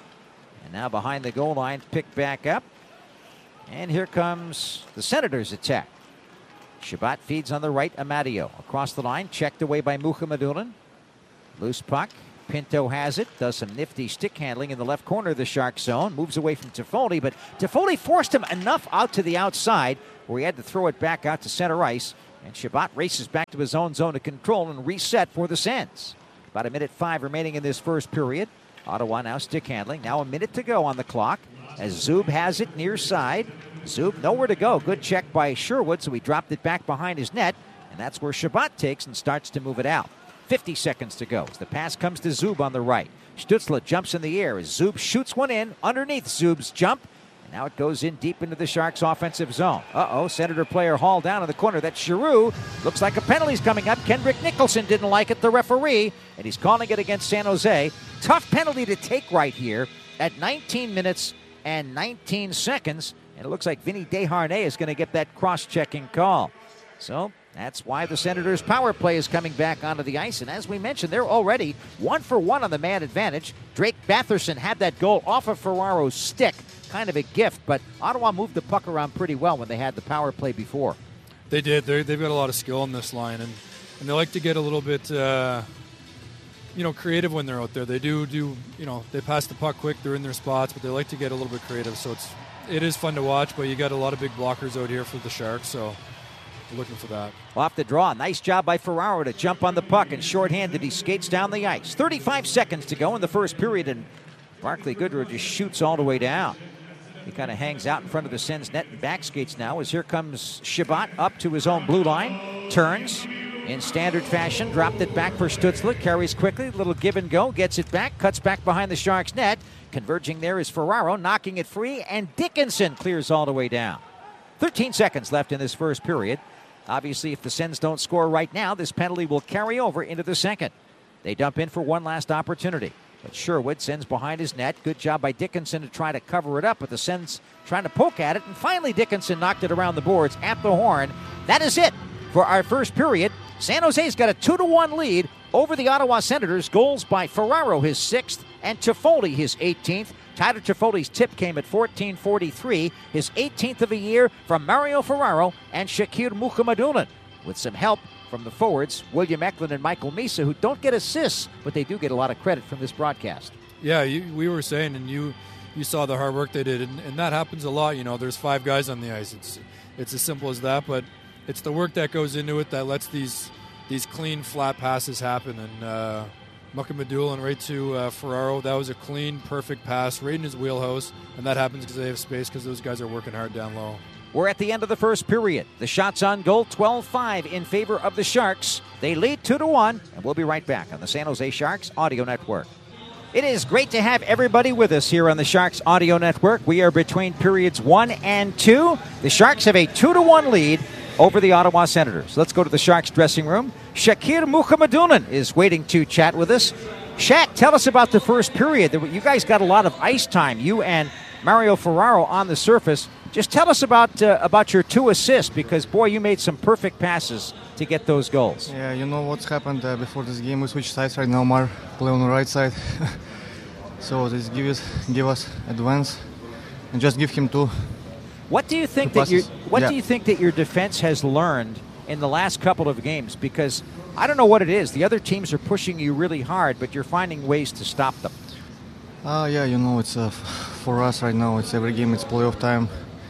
And now behind the goal line, picked back up. And here comes the Senators' attack. Shabbat feeds on the right, Amadio. Across the line, checked away by Mukhamadullin. Loose puck. Pinto has it, does some nifty stick handling in the left corner of the Shark zone, moves away from Toffoli, but Toffoli forced him enough out to the outside where he had to throw it back out to center ice, and Shabbat races back to his own zone of control and reset for the Sens. About a minute five remaining in this first period. Ottawa now stick handling, now a minute to go on the clock as Zub has it near side. Zub nowhere to go, good check by Sherwood, so he dropped it back behind his net, and that's where Shabbat takes and starts to move it out. fifty seconds to go as the pass comes to Zub on the right. Stützle jumps in the air as Zub shoots one in underneath Zub's jump. And now it goes in deep into the Sharks' offensive zone. Uh-oh, Senator player Hall down in the corner. That's Giroux. Looks like a penalty's coming up. Kendrick Nicholson didn't like it, the referee, and he's calling it against San Jose. Tough penalty to take right here at nineteen minutes and nineteen seconds. And it looks like Vinny Desharnais is going to get that cross-checking call. So that's why the Senators' power play is coming back onto the ice. And as we mentioned, they're already one for one on the man advantage. Drake Batherson had that goal off of Ferraro's stick. Kind of a gift, but Ottawa moved the puck around pretty well when they had the power play before. They did. They're, they've got a lot of skill in this line, and, and they like to get a little bit, uh, you know, creative when they're out there. They do, do, you know, they pass the puck quick. They're in their spots, but they like to get a little bit creative. So it's it is fun to watch, but you got a lot of big blockers out here for the Sharks, so looking for that. Off the draw. Nice job by Ferraro to jump on the puck, and shorthanded he skates down the ice. thirty-five seconds to go in the first period, and Barclay Goodrow just shoots all the way down. He kind of hangs out in front of the Sens net and back skates now as here comes Shabbat up to his own blue line. Turns in standard fashion, dropped it back for Stützle, carries quickly, little give and go, gets it back, cuts back behind the Sharks net. Converging there is Ferraro, knocking it free, and Dickinson clears all the way down. thirteen seconds left in this first period. Obviously, if the Sens don't score right now, this penalty will carry over into the second. They dump in for one last opportunity. But Sherwood sends behind his net. Good job by Dickinson to try to cover it up, but the Sens trying to poke at it, and finally Dickinson knocked it around the boards at the horn. That is it for our first period. San Jose's got a two to one lead over the Ottawa Senators. Goals by Ferraro, his sixth, and Toffoli, his eighteenth. Tyler Toffoli's tip came at fourteen forty-three, his eighteenth of the year from Mario Ferraro and Shakir Mukhamadullin, with some help from the forwards, William Eklund and Michael Misa, who don't get assists, but they do get a lot of credit from this broadcast. Yeah, you, we were saying, and you you saw the hard work they did, and, and that happens a lot. You know, there's five guys on the ice. It's it's as simple as that, but it's the work that goes into it that lets these these clean, flat passes happen. And uh, Mukhamadullin right to uh, Ferraro, that was a clean, perfect pass right in his wheelhouse, and that happens because they have space because those guys are working hard down low. We're at the end of the first period. The shots on goal, twelve five in favor of the Sharks. They lead two to one, and we'll be right back on the San Jose Sharks Audio Network. It is great to have everybody with us here on the Sharks Audio Network. We are between periods one and two. The Sharks have a two to one lead over the Ottawa Senators. Let's go to the Sharks dressing room. Shakir Mukhamadullin is waiting to chat with us. Shaq, tell us about the first period. You guys got a lot of ice time, you and Mario Ferraro on the surface. Just tell us about uh, about your two assists, because, boy, you made some perfect passes to get those goals. Yeah, you know what's happened uh, before this game. We switched sides right now. Mar play on the right side. So this give us, give us advance and just give him two. What do you think two that you What yeah. do you think that your defense has learned in the last couple of games? Because I don't know what it is. The other teams are pushing you really hard, but you're finding ways to stop them. Uh, yeah, you know, it's uh, f- for us right now. It's every game. It's playoff time.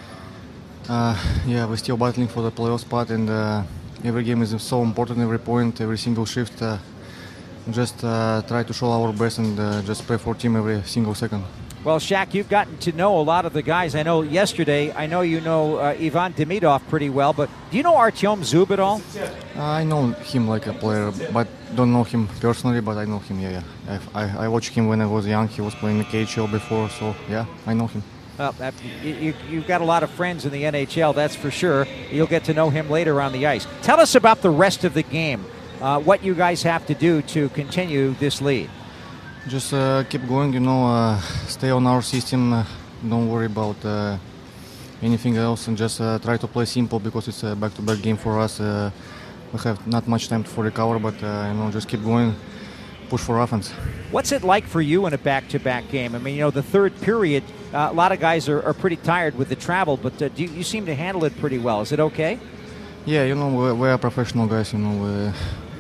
Uh, yeah, we're still battling for the playoff spot, and uh, every game is so important. Every point, every single shift. Uh, just uh, try to show our best and uh, just play for team every single second. Well, Shaq, you've gotten to know a lot of the guys. I know yesterday, I know you know uh, Ivan Demidov pretty well, but do you know Artyom Zub at all? Uh, I know him like a player, but don't know him personally, but I know him, yeah, yeah. I, I, I watched him when I was young. He was playing the K H L before, so yeah, I know him. Well, that, you, you've got a lot of friends in the N H L, that's for sure. You'll get to know him later on the ice. Tell us about the rest of the game, uh, what you guys have to do to continue this lead. Just uh, keep going, you know, uh, stay on our system. Uh, don't worry about uh, anything else, and just uh, try to play simple, because it's a back-to-back game for us. Uh, we have not much time for recover, but uh, you know, just keep going, push for offense. What's it like for you in a back-to-back game? I mean, you know, the third period, uh, a lot of guys are, are pretty tired with the travel, but uh, do you, you seem to handle it pretty well. Is it okay? Yeah, you know, we, we are professional guys. You know, we,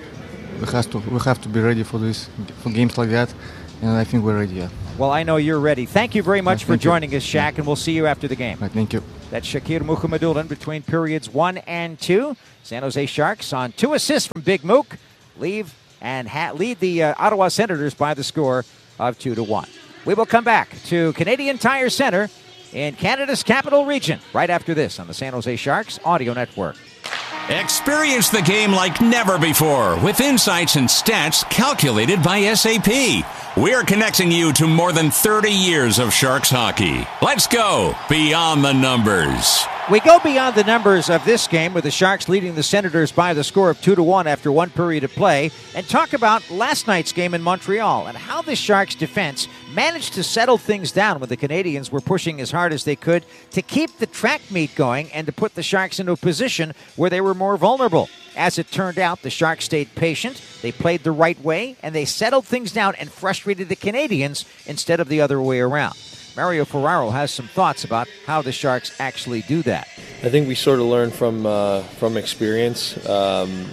we have to we have to be ready for this for games like that, and I think we're ready. Yeah. Well, I know you're ready. Thank you very much Yeah, for thank you. joining us, Shaq, and we'll see you after the game. Right, thank you. That's Shakir Mukhamadullin between periods one and two. San Jose Sharks on two assists from Big Mook, leave and ha- lead the uh, Ottawa Senators by the score of two to one. We will come back to Canadian Tire Center in Canada's capital region right after this on the San Jose Sharks Audio Network. Experience the game like never before with insights and stats calculated by S A P. We're connecting you to more than thirty years of Sharks hockey. Let's go beyond the numbers. We go beyond the numbers of this game with the Sharks leading the Senators by the score of two to one after one period of play and talk about last night's game in Montreal and how the Sharks defense managed to settle things down when the Canadians were pushing as hard as they could to keep the track meet going and to put the Sharks into a position where they were more vulnerable. As it turned out, the Sharks stayed patient, they played the right way, and they settled things down and frustrated the Canadians instead of the other way around. Mario Ferraro has some thoughts about how the Sharks actually do that. I think we sort of learned from uh, from experience. Um,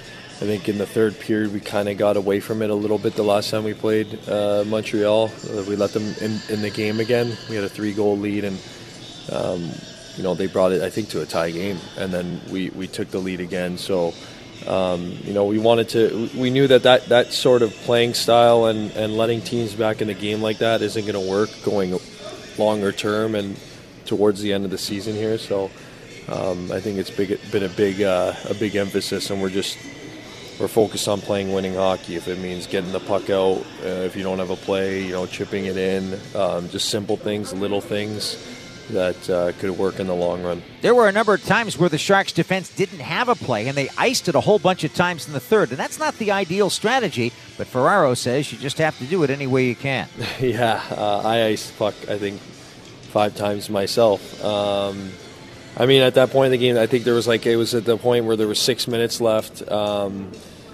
I think in the third period we kind of got away from it a little bit the last time we played uh, Montreal. Uh, we let them in, in the game again. We had a three-goal lead, and um, you know they brought it, I think, to a tie game, and then we, we took the lead again. So um, you know we wanted to. We knew that, that that sort of playing style and, and letting teams back in the game like that isn't going to work going longer term and towards the end of the season here. So um, I think it's big, been a big uh, a big emphasis, and we're just we're focused on playing winning hockey. If it means getting the puck out, uh, if you don't have a play, you know, chipping it in, um, just simple things, little things that uh, could work in the long run. There were a number of times where the Sharks defense didn't have a play, and they iced it a whole bunch of times in the third, and that's not the ideal strategy, but Ferraro says you just have to do it any way you can. Yeah, uh, I iced the puck, I think, five times myself. Um, I mean, at that point in the game, I think there was like, it was at the point where there was six minutes left. Um,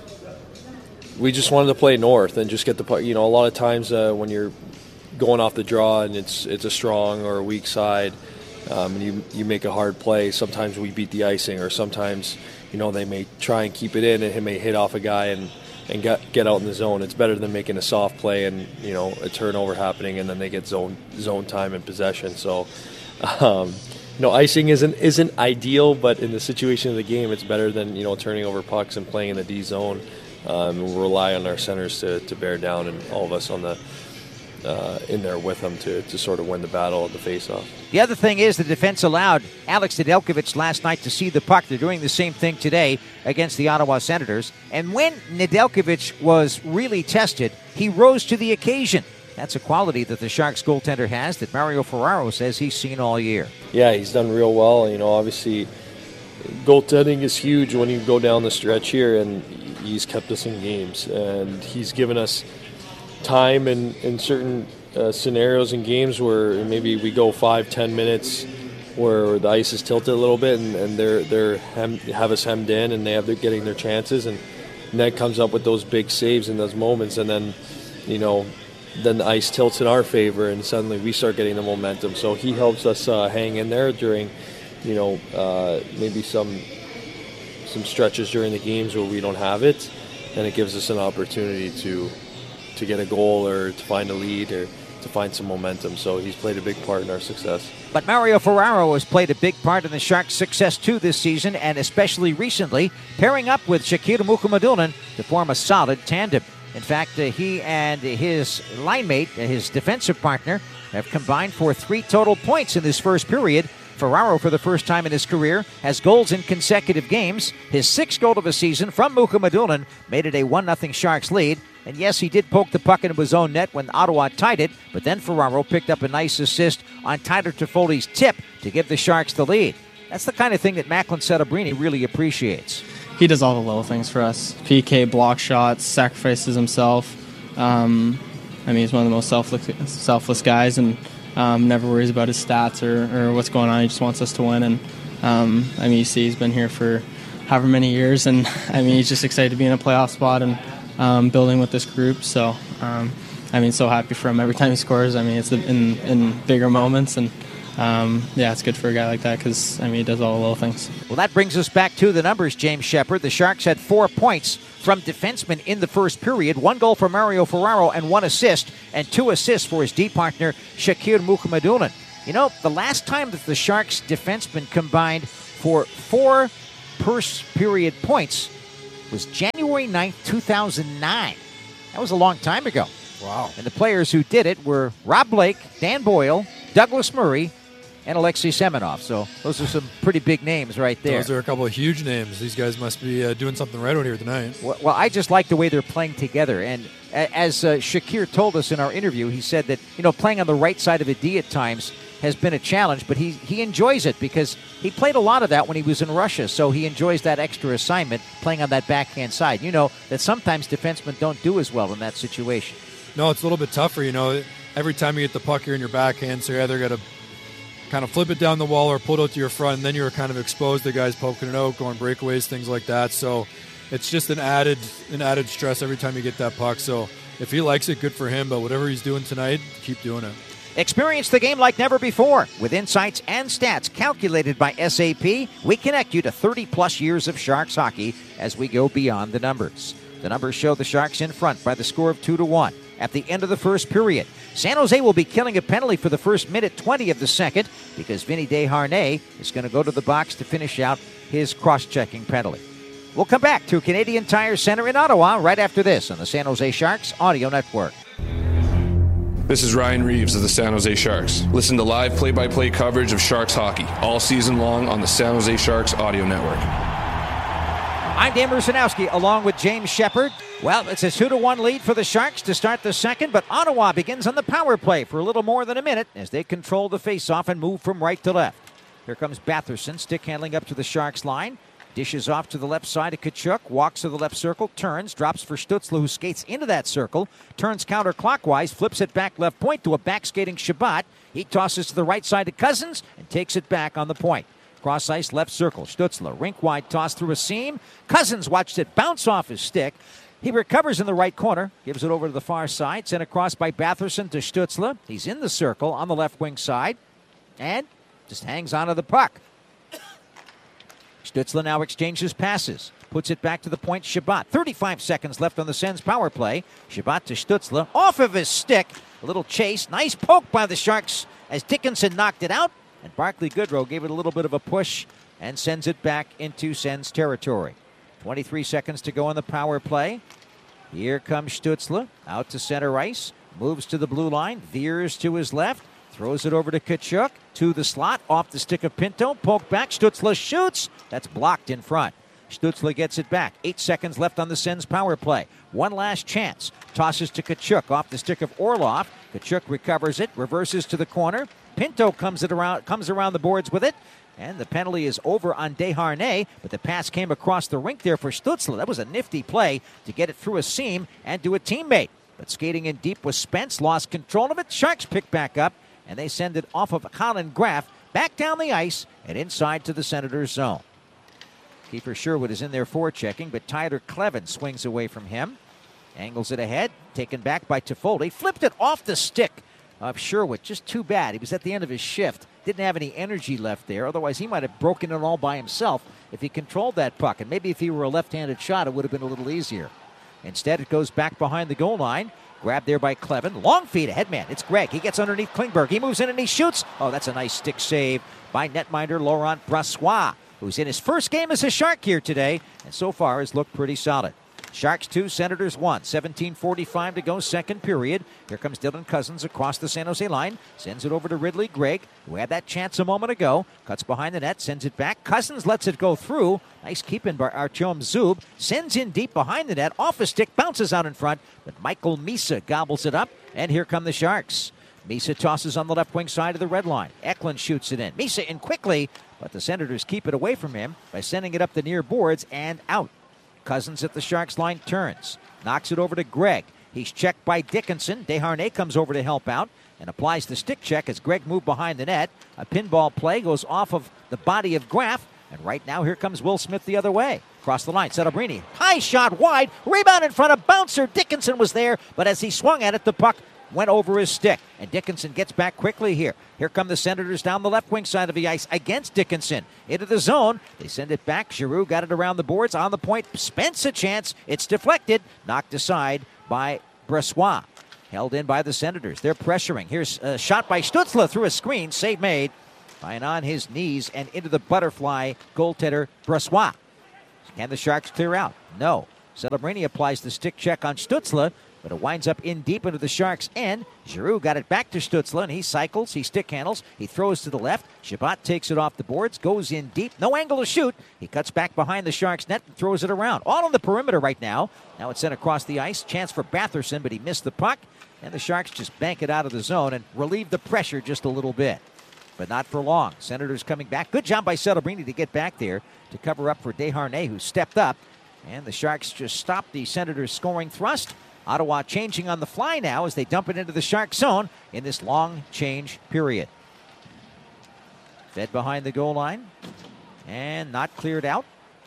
we just wanted to play north and just get the puck. You know, a lot of times uh, when you're going off the draw and it's it's a strong or a weak side, um, and you you make a hard play, sometimes we beat the icing, or sometimes, you know, they may try and keep it in and it may hit off a guy and, and get, get out in the zone. It's better than making a soft play and, you know, a turnover happening and then they get zone zone time and possession. So, um, you know, icing isn't isn't ideal, but in the situation of the game, it's better than, you know, turning over pucks and playing in the D zone. Um, we'll rely on our centers to, to bear down, and all of us on the uh, in there with them to, to sort of win the battle at the faceoff. The other thing is the defense allowed Alex Nedeljkovic last night to see the puck. They're doing the same thing today against the Ottawa Senators. And when Nedeljkovic was really tested, he rose to the occasion. That's a quality that the Sharks goaltender has that Mario Ferraro says he's seen all year. Yeah, he's done real well. You know, obviously, goaltending is huge when you go down the stretch here, and he's kept us in games. And he's given us time in, in certain uh, scenarios in games where maybe we go five, ten minutes where the ice is tilted a little bit, and, and they're they're hem, have us hemmed in, and they have they're getting their chances, and Ned comes up with those big saves in those moments, and then, you know, then the ice tilts in our favor, and suddenly we start getting the momentum. So he helps us uh, hang in there during, you know, uh, maybe some some stretches during the games where we don't have it, and it gives us an opportunity to to get a goal or to find a lead or to find some momentum. So he's played a big part in our success. But Mario Ferraro has played a big part in the Sharks' success too this season, and especially recently, pairing up with Shakir Mukhamadullin to form a solid tandem. In fact, uh, he and his line mate, uh, his defensive partner, have combined for three total points in this first period. Ferraro, for the first time in his career, has goals in consecutive games. His sixth goal of the season from Mukhamadullin made it a one nothing Sharks lead. And yes, he did poke the puck into his own net when Ottawa tied it, but then Ferraro picked up a nice assist on Tyler Toffoli's tip to give the Sharks the lead. That's the kind of thing that Macklin Celebrini really appreciates. He does all the little things for us. P K, block shots, sacrifices himself. Um, I mean, he's one of the most selfless, selfless guys, and um, never worries about his stats or, or what's going on. He just wants us to win. And um, I mean, you see, he's been here for however many years, and I mean, he's just excited to be in a playoff spot and um, building with this group. So, um, I mean, so happy for him every time he scores. I mean, it's in in bigger moments, and um, yeah, it's good for a guy like that because, I mean, he does all the little things. Well, that brings us back to the numbers, James Shepard. The Sharks had four points from defensemen in the first period, one goal for Mario Ferraro and one assist, and two assists for his D partner, Shakir Mukhamadullin. You know, the last time that the Sharks defensemen combined for four first period points was January ninth, two thousand nine. That was a long time ago. Wow. And the players who did it were Rob Blake, Dan Boyle, Douglas Murray, and Alexei Semenov. So those are some pretty big names right there. Those are a couple of huge names. These guys must be uh, doing something right out here tonight. Well, well, I just like the way they're playing together. And as uh, Shakir told us in our interview, he said that, you know, playing on the right side of a D at times has been a challenge, but he, he enjoys it because he played a lot of that when he was in Russia, so he enjoys that extra assignment playing on that backhand side. You know that sometimes defensemen don't do as well in that situation. No, it's a little bit tougher, you know. Every time you get the puck, you're in your backhand, so you either got to kind of flip it down the wall or pull it out to your front, and then you're kind of exposed to guys poking it out, going breakaways, things like that. So it's just an added an added stress every time you get that puck. So if he likes it, good for him, but whatever he's doing tonight, keep doing it. Experience the game like never before. With insights and stats calculated by S A P, we connect you to thirty-plus years of Sharks hockey as we go beyond the numbers. The numbers show the Sharks in front by the score of two to one. At the end of the first period, San Jose will be killing a penalty for the first minute twenty of the second because Vinny Desharnais is going to go to the box to finish out his cross-checking penalty. We'll come back to Canadian Tire Center in Ottawa right after this on the San Jose Sharks Audio Network. This is Ryan Reeves of the San Jose Sharks. Listen to live play-by-play coverage of Sharks hockey all season long on the San Jose Sharks Audio Network. I'm Dan Rusanowski along with James Shepard. Well, it's a two to one lead for the Sharks to start the second, but Ottawa begins on the power play for a little more than a minute as they control the faceoff and move from right to left. Here comes Batherson, stick handling up to the Sharks line. Dishes off to the left side of Tkachuk, walks to the left circle, turns, drops for Stützle, who skates into that circle, turns counterclockwise, flips it back left point to a back-skating Shabbat. He tosses to the right side to Cousins and takes it back on the point. Cross ice, left circle, Stützle, rink-wide toss through a seam. Cousins watched it bounce off his stick. He recovers in the right corner, gives it over to the far side, sent across by Batherson to Stützle. He's in the circle on the left wing side and just hangs onto the puck. Stützle now exchanges passes, puts it back to the point, Shabbat. thirty-five seconds left on the Sens power play. Shabbat to Stützle, off of his stick. A little chase, nice poke by the Sharks as Dickinson knocked it out. And Barclay Goodrow gave it a little bit of a push and sends it back into Sens territory. twenty-three seconds to go on the power play. Here comes Stützle out to center ice. Moves to the blue line. Veers to his left. Throws it over to Tkachuk. To the slot. Off the stick of Pinto. Poke back. Stützle shoots. That's blocked in front. Stützle gets it back. Eight seconds left on the Sens power play. One last chance. Tosses to Tkachuk off the stick of Orlov. Tkachuk recovers it. Reverses to the corner. Pinto comes it around, comes around the boards with it. And the penalty is over on Desharnais, but the pass came across the rink there for Stützle. That was a nifty play to get it through a seam and to a teammate. But skating in deep was Spence, lost control of it. Sharks pick back up, and they send it off of Colin Graf back down the ice and inside to the Senators' zone. Kiefer Sherwood is in there forechecking, but Tyler Kleven swings away from him. Angles it ahead, taken back by Toffoli. Flipped it off the stick of Sherwood. Just too bad. He was at the end of his shift. Didn't have any energy left there. Otherwise, he might have broken it all by himself if he controlled that puck. And maybe if he were a left-handed shot, it would have been a little easier. Instead, it goes back behind the goal line. Grabbed there by Kleven. Long feed ahead man. It's Gregg. He gets underneath Klingberg. He moves in and he shoots. Oh, that's a nice stick save by netminder Laurent Brossoit, who's in his first game as a Shark here today, and so far has looked pretty solid. Sharks two, Senators one. seventeen forty-five to go, second period. Here comes Dylan Cousins across the San Jose line. Sends it over to Ridley Gregg, who had that chance a moment ago. Cuts behind the net, sends it back. Cousins lets it go through. Nice keeping by Artyom Zub. Sends in deep behind the net. Off a stick, bounces out in front. But Michael Misa gobbles it up. And here come the Sharks. Misa tosses on the left wing side of the red line. Eklund shoots it in. Misa in quickly, but the Senators keep it away from him by sending it up the near boards and out. Cousins at the Sharks line turns. Knocks it over to Gregg. He's checked by Dickinson. Desharnais comes over to help out and applies the stick check as Gregg moved behind the net. A pinball play goes off of the body of Graf. And right now, here comes Will Smith the other way. Across the line, Celebrini. High shot wide. Rebound in front of bouncer. Dickinson was there, but as he swung at it, the puck went over his stick. And Dickinson gets back quickly here. Here come the Senators down the left wing side of the ice against Dickinson. Into the zone. They send it back. Giroux got it around the boards. On the point. Spence a chance. It's deflected. Knocked aside by Brossoit. Held in by the Senators. They're pressuring. Here's a shot by Stützle through a screen. Save made. By and on his knees and into the butterfly goaltender Brossoit. Can the Sharks clear out? No. Celebrini applies the stick check on Stützle, but it winds up in deep into the Sharks' end. Giroux got it back to Stützle, and he cycles, he stick handles, he throws to the left. Chabot takes it off the boards, goes in deep, no angle to shoot. He cuts back behind the Sharks' net and throws it around. All on the perimeter right now. Now it's sent across the ice. Chance for Batherson, but he missed the puck. And the Sharks just bank it out of the zone and relieve the pressure just a little bit. But not for long. Senators coming back. Good job by Celebrini to get back there to cover up for Desharnais, who stepped up. And the Sharks just stopped the Senators' scoring thrust. Ottawa changing on the fly now as they dump it into the Shark zone in this long change period. Fed behind the goal line and not cleared out.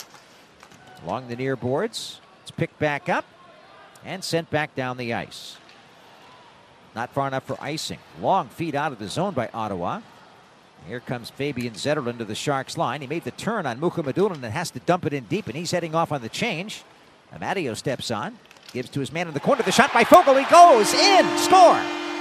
Along the near boards. It's picked back up and sent back down the ice. Not far enough for icing. Long feed out of the zone by Ottawa. Here comes Fabian Zetterlund to the Sharks line. He made the turn on Mukhamadullin and has to dump it in deep, and he's heading off on the change. Amadio steps on. Gives to his man in the corner. The shot by Foegele. He goes in. Score.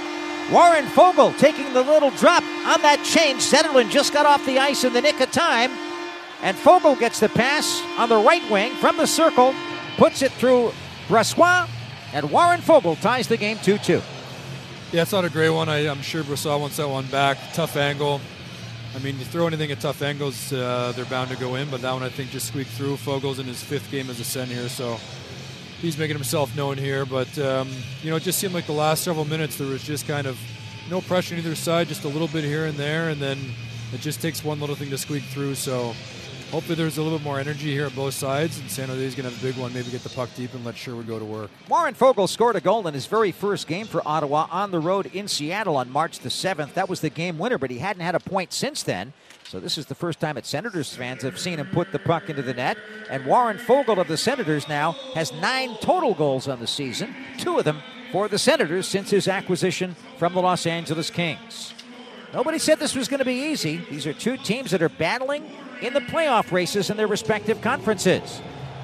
Warren Foegele taking the little drop on that change. Zetterlund just got off the ice in the nick of time. And Foegele gets the pass on the right wing from the circle. Puts it through Brossoit. And Warren Foegele ties the game two two. Yeah, it's not a great one. I, I'm sure Brossoit wants that one back. Tough angle. I mean, you throw anything at tough angles, uh, they're bound to go in. But that one, I think, just squeaked through. Fogel's in his fifth game as a Sen here, so he's making himself known here. But, um, you know, it just seemed like the last several minutes there was just kind of no pressure on either side, just a little bit here and there. And then it just takes one little thing to squeak through. So hopefully there's a little bit more energy here at both sides. And San Jose's going to have a big one, maybe get the puck deep and let Sherwood go to work. Warren Foegele scored a goal in his very first game for Ottawa on the road in Seattle on March the seventh. That was the game winner, but he hadn't had a point since then. So this is the first time that Senators fans have seen him put the puck into the net. And Warren Foegele of the Senators now has nine total goals on the season, two of them for the Senators since his acquisition from the Los Angeles Kings. Nobody said this was going to be easy. These are two teams that are battling in the playoff races in their respective conferences.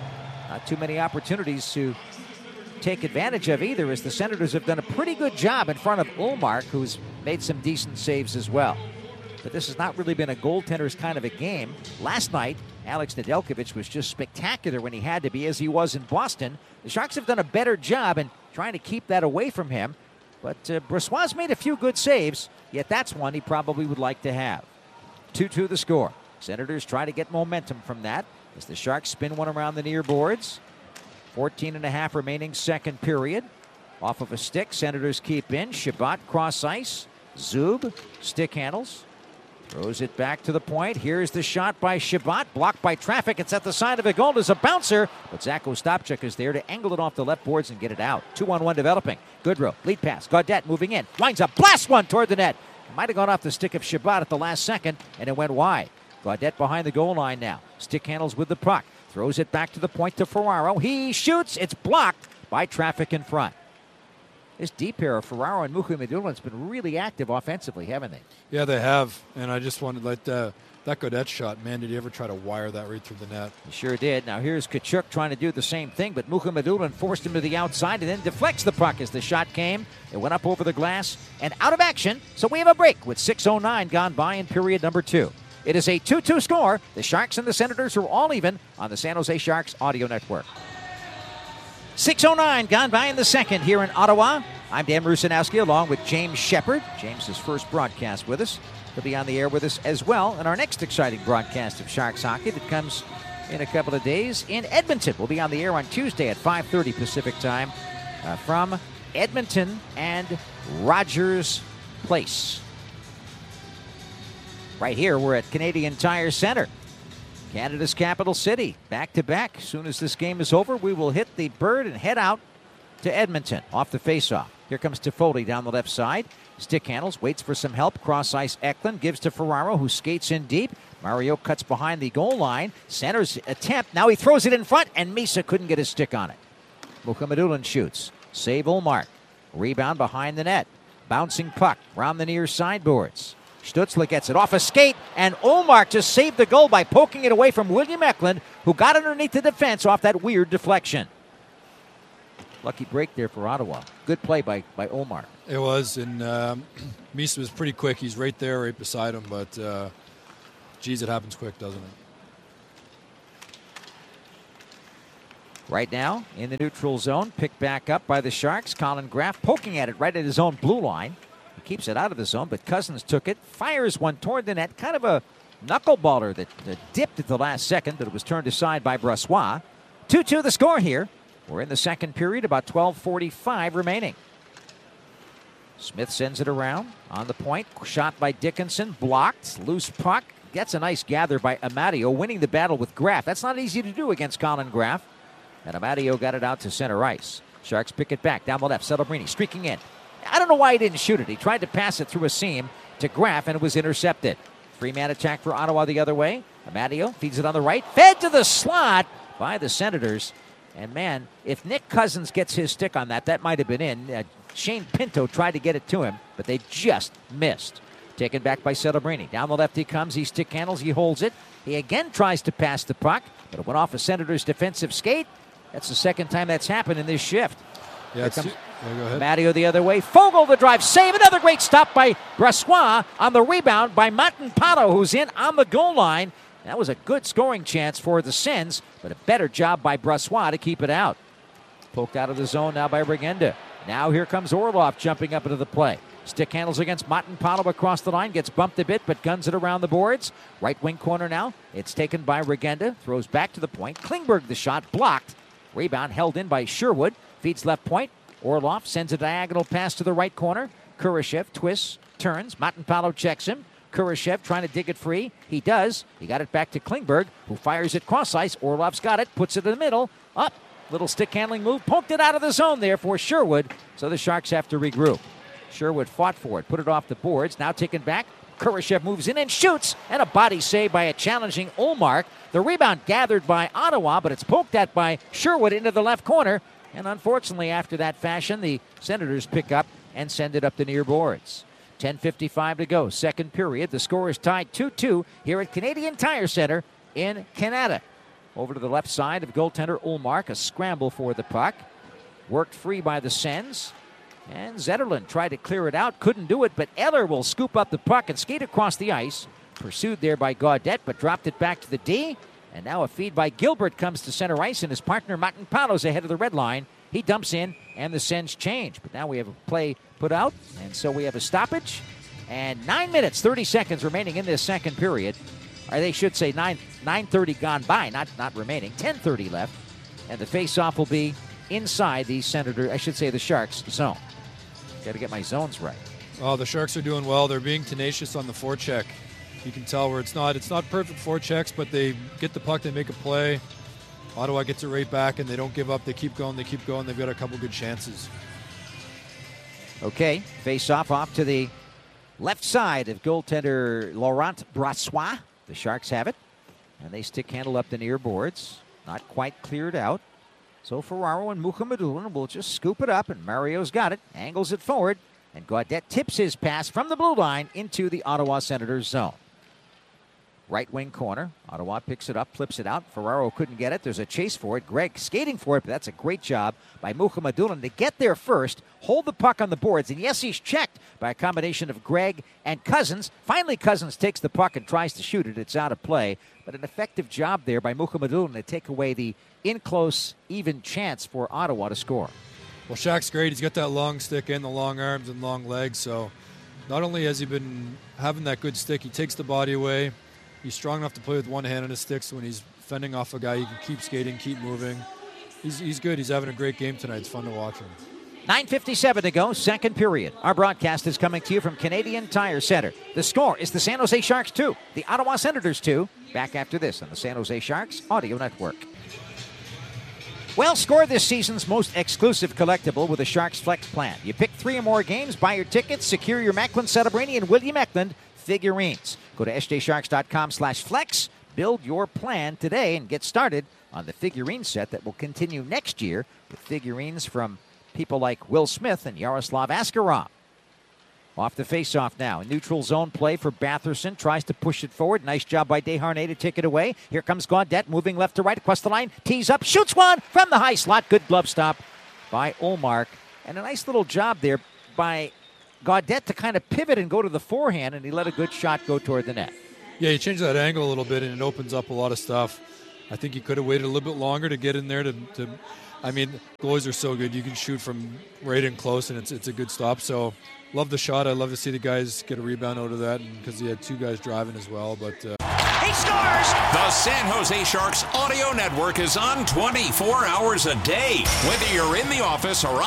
Not too many opportunities to take advantage of either, as the Senators have done a pretty good job in front of Ullmark, who's made some decent saves as well. But this has not really been a goaltender's kind of a game. Last night, Alex Nedeljkovic was just spectacular when he had to be, as he was in Boston. The Sharks have done a better job in trying to keep that away from him. But uh, Brossoit's made a few good saves, yet that's one he probably would like to have. two two the score. Senators try to get momentum from that as the Sharks spin one around the near boards. fourteen and a half remaining second period. Off of a stick, Senators keep in. Chabot cross ice. Zub stick handles. Throws it back to the point. Here's the shot by Chabot. Blocked by traffic. It's at the side of a goal. There's a bouncer. But Zach Ostapchuk is there to angle it off the left boards and get it out. two on one developing. Goodrow. Lead pass. Gaudette moving in. Lines up. Blast one toward the net. It might have gone off the stick of Chabot at the last second, and it went wide. Gaudette behind the goal line now. Stick handles with the puck. Throws it back to the point to Ferraro. He shoots. It's blocked by traffic in front. This deep pair of Ferraro and Mukhamadullin has been really active offensively, haven't they? Yeah, they have. And I just wanted to let uh, that Gaudette shot, man, did he ever try to wire that right through the net? He sure did. Now here's Tkachuk trying to do the same thing, but Mukhamadullin forced him to the outside and then deflects the puck as the shot came. It went up over the glass and out of action. So we have a break with six oh nine gone by in period number two. It is a two two score. The Sharks and the Senators are all even on the San Jose Sharks audio network. six oh nine gone by in the second here in Ottawa. I'm Dan Rusanowski along with James Shepard. James's first broadcast with us. He'll be on the air with us as well in our next exciting broadcast of Sharks hockey that comes in a couple of days in Edmonton. We'll be on the air on Tuesday at five thirty Pacific time uh, from Edmonton and Rogers Place. Right here, we're at Canadian Tire Center, Canada's capital city. Back to back. As soon as this game is over, we will hit the bird and head out to Edmonton off the faceoff. Here comes Toffoli down the left side. Stick handles, waits for some help. Cross ice Eklund gives to Ferraro, who skates in deep. Mario cuts behind the goal line. Centers attempt. Now he throws it in front, and Misa couldn't get his stick on it. Mukhamadullin shoots. Save Ullmark. Rebound behind the net. Bouncing puck around the near sideboards. Stützle gets it off a skate, and Ullmark just saved the goal by poking it away from William Eklund, who got underneath the defense off that weird deflection. Lucky break there for Ottawa. Good play by, by Ullmark. It was, and um, Mies was pretty quick. He's right there, right beside him, but uh, geez, it happens quick, doesn't it? Right now, in the neutral zone, picked back up by the Sharks. Colin Graf poking at it right at his own blue line. He keeps it out of the zone, but Cousins took it, fires one toward the net. Kind of a knuckleballer that, that dipped at the last second, but it was turned aside by Brossoit. two two the score here. We're in the second period, about twelve forty-five remaining. Smith sends it around on the point. Shot by Dickinson, blocked. Loose puck. Gets a nice gather by Amadio, winning the battle with Graf. That's not easy to do against Colin Graf. And Amadio got it out to center ice. Sharks pick it back down the left. Celebrini streaking in. I don't know why he didn't shoot it. He tried to pass it through a seam to Graf, and it was intercepted. Three-man attack for Ottawa the other way. Amadio feeds it on the right. Fed to the slot by the Senators. And, man, if Nick Cousins gets his stick on that, that might have been in. Uh, Shane Pinto tried to get it to him, but they just missed. Taken back by Celebrini. Down the left he comes. He stick handles. He holds it. He again tries to pass the puck, but it went off a Senators defensive skate. That's the second time that's happened in this shift. Yeah, it's, yeah, go ahead. Matteo the other way. Fogle the drive. Save. Another great stop by Brossoit on the rebound by Matanpato, who's in on the goal line. That was a good scoring chance for the Sens, but a better job by Brossoit to keep it out. Poked out of the zone now by Regenda. Now here comes Orlov jumping up into the play. Stick handles against Matanpato across the line. Gets bumped a bit, but guns it around the boards. Right wing corner now. It's taken by Regenda. Throws back to the point. Klingberg the shot. Blocked. Rebound held in by Sherwood. Feeds left point. Orlov sends a diagonal pass to the right corner. Kurashev twists, turns. Matanpato checks him. Kurashev trying to dig it free. He does. He got it back to Klingberg, who fires it cross ice. Orlov's got it. Puts it in the middle. Up. Little stick handling move. Poked it out of the zone there for Sherwood. So the Sharks have to regroup. Sherwood fought for it. Put it off the boards. Now taken back. Kurashev moves in and shoots. And a body save by a challenging Ullmark. The rebound gathered by Ottawa, but it's poked at by Sherwood into the left corner. And unfortunately, after that fashion, the Senators pick up and send it up the near boards. ten fifty-five to go, second period. The score is tied two two here at Canadian Tire Center in Canada. Over to the left side of goaltender Ullmark, a scramble for the puck. Worked free by the Sens. And Zetterlund tried to clear it out, couldn't do it, but Eller will scoop up the puck and skate across the ice. Pursued there by Gaudette, but dropped it back to the D. And now a feed by Gilbert comes to center ice, and his partner Matanpato's ahead of the red line. He dumps in, and the Sens change. But now we have a play put out, and so we have a stoppage. And nine minutes, thirty seconds remaining in this second period. Or they should say nine nine thirty gone by, not not remaining. ten thirty left, and the face-off will be inside the Senator, I should say the Sharks zone. Got to get my zones right. Oh, the Sharks are doing well. They're being tenacious on the forecheck. You can tell where it's not it's not perfect forechecks, but they get the puck, they make a play. Ottawa gets it right back, and they don't give up. They keep going, they keep going. They've got a couple good chances. Okay, face-off off to the left side of goaltender Laurent Brossoit. The Sharks have it, and they stick handle up the near boards. Not quite cleared out. So Ferraro and Mukhamadullin will just scoop it up, and Mario's got it, angles it forward, and Gaudette tips his pass from the blue line into the Ottawa Senators zone. Right wing corner. Ottawa picks it up, flips it out. Ferraro couldn't get it. There's a chase for it. Greg skating for it, but that's a great job by Mukhamadullin to get there first, hold the puck on the boards, and yes, he's checked by a combination of Greg and Cousins. Finally, Cousins takes the puck and tries to shoot it. It's out of play, but an effective job there by Mukhamadullin to take away the in-close, even chance for Ottawa to score. Well, Shaq's great. He's got that long stick and the long arms and long legs, so not only has he been having that good stick, he takes the body away. He's strong enough to play with one hand on his stick, so when he's fending off a guy, he can keep skating, keep moving. He's, he's good. He's having a great game tonight. It's fun to watch him. nine fifty-seven to go, second period. Our broadcast is coming to you from Canadian Tire Center. The score is the San Jose Sharks two, the Ottawa Senators two. Back after this on the San Jose Sharks Audio Network. Well, score this season's most exclusive collectible with a Sharks Flex plan. You pick three or more games, buy your tickets, secure your Macklin Celebrini and William Eklund figurines. Go to s j sharks dot com slash flex, build your plan today, and get started on the figurine set that will continue next year with figurines from people like Will Smith and Yaroslav Askarov. Off the face-off now. Neutral zone play for Batherson. Tries to push it forward. Nice job by Desharnais to take it away. Here comes Gaudette moving left to right across the line. Tees up. Shoots one from the high slot. Good glove stop by Ullmark. And a nice little job there by Gaudette to kind of pivot and go to the forehand, and he let a good shot go toward the net. Yeah, he changed that angle a little bit, and it opens up a lot of stuff. I think he could have waited a little bit longer to get in there. To, to I mean, goalies are so good. You can shoot from right in close, and it's it's a good stop. So, love the shot. I love to see the guys get a rebound out of that, because he had two guys driving as well. But uh... he scores! The San Jose Sharks Audio Network is on twenty-four hours a day. Whether you're in the office or on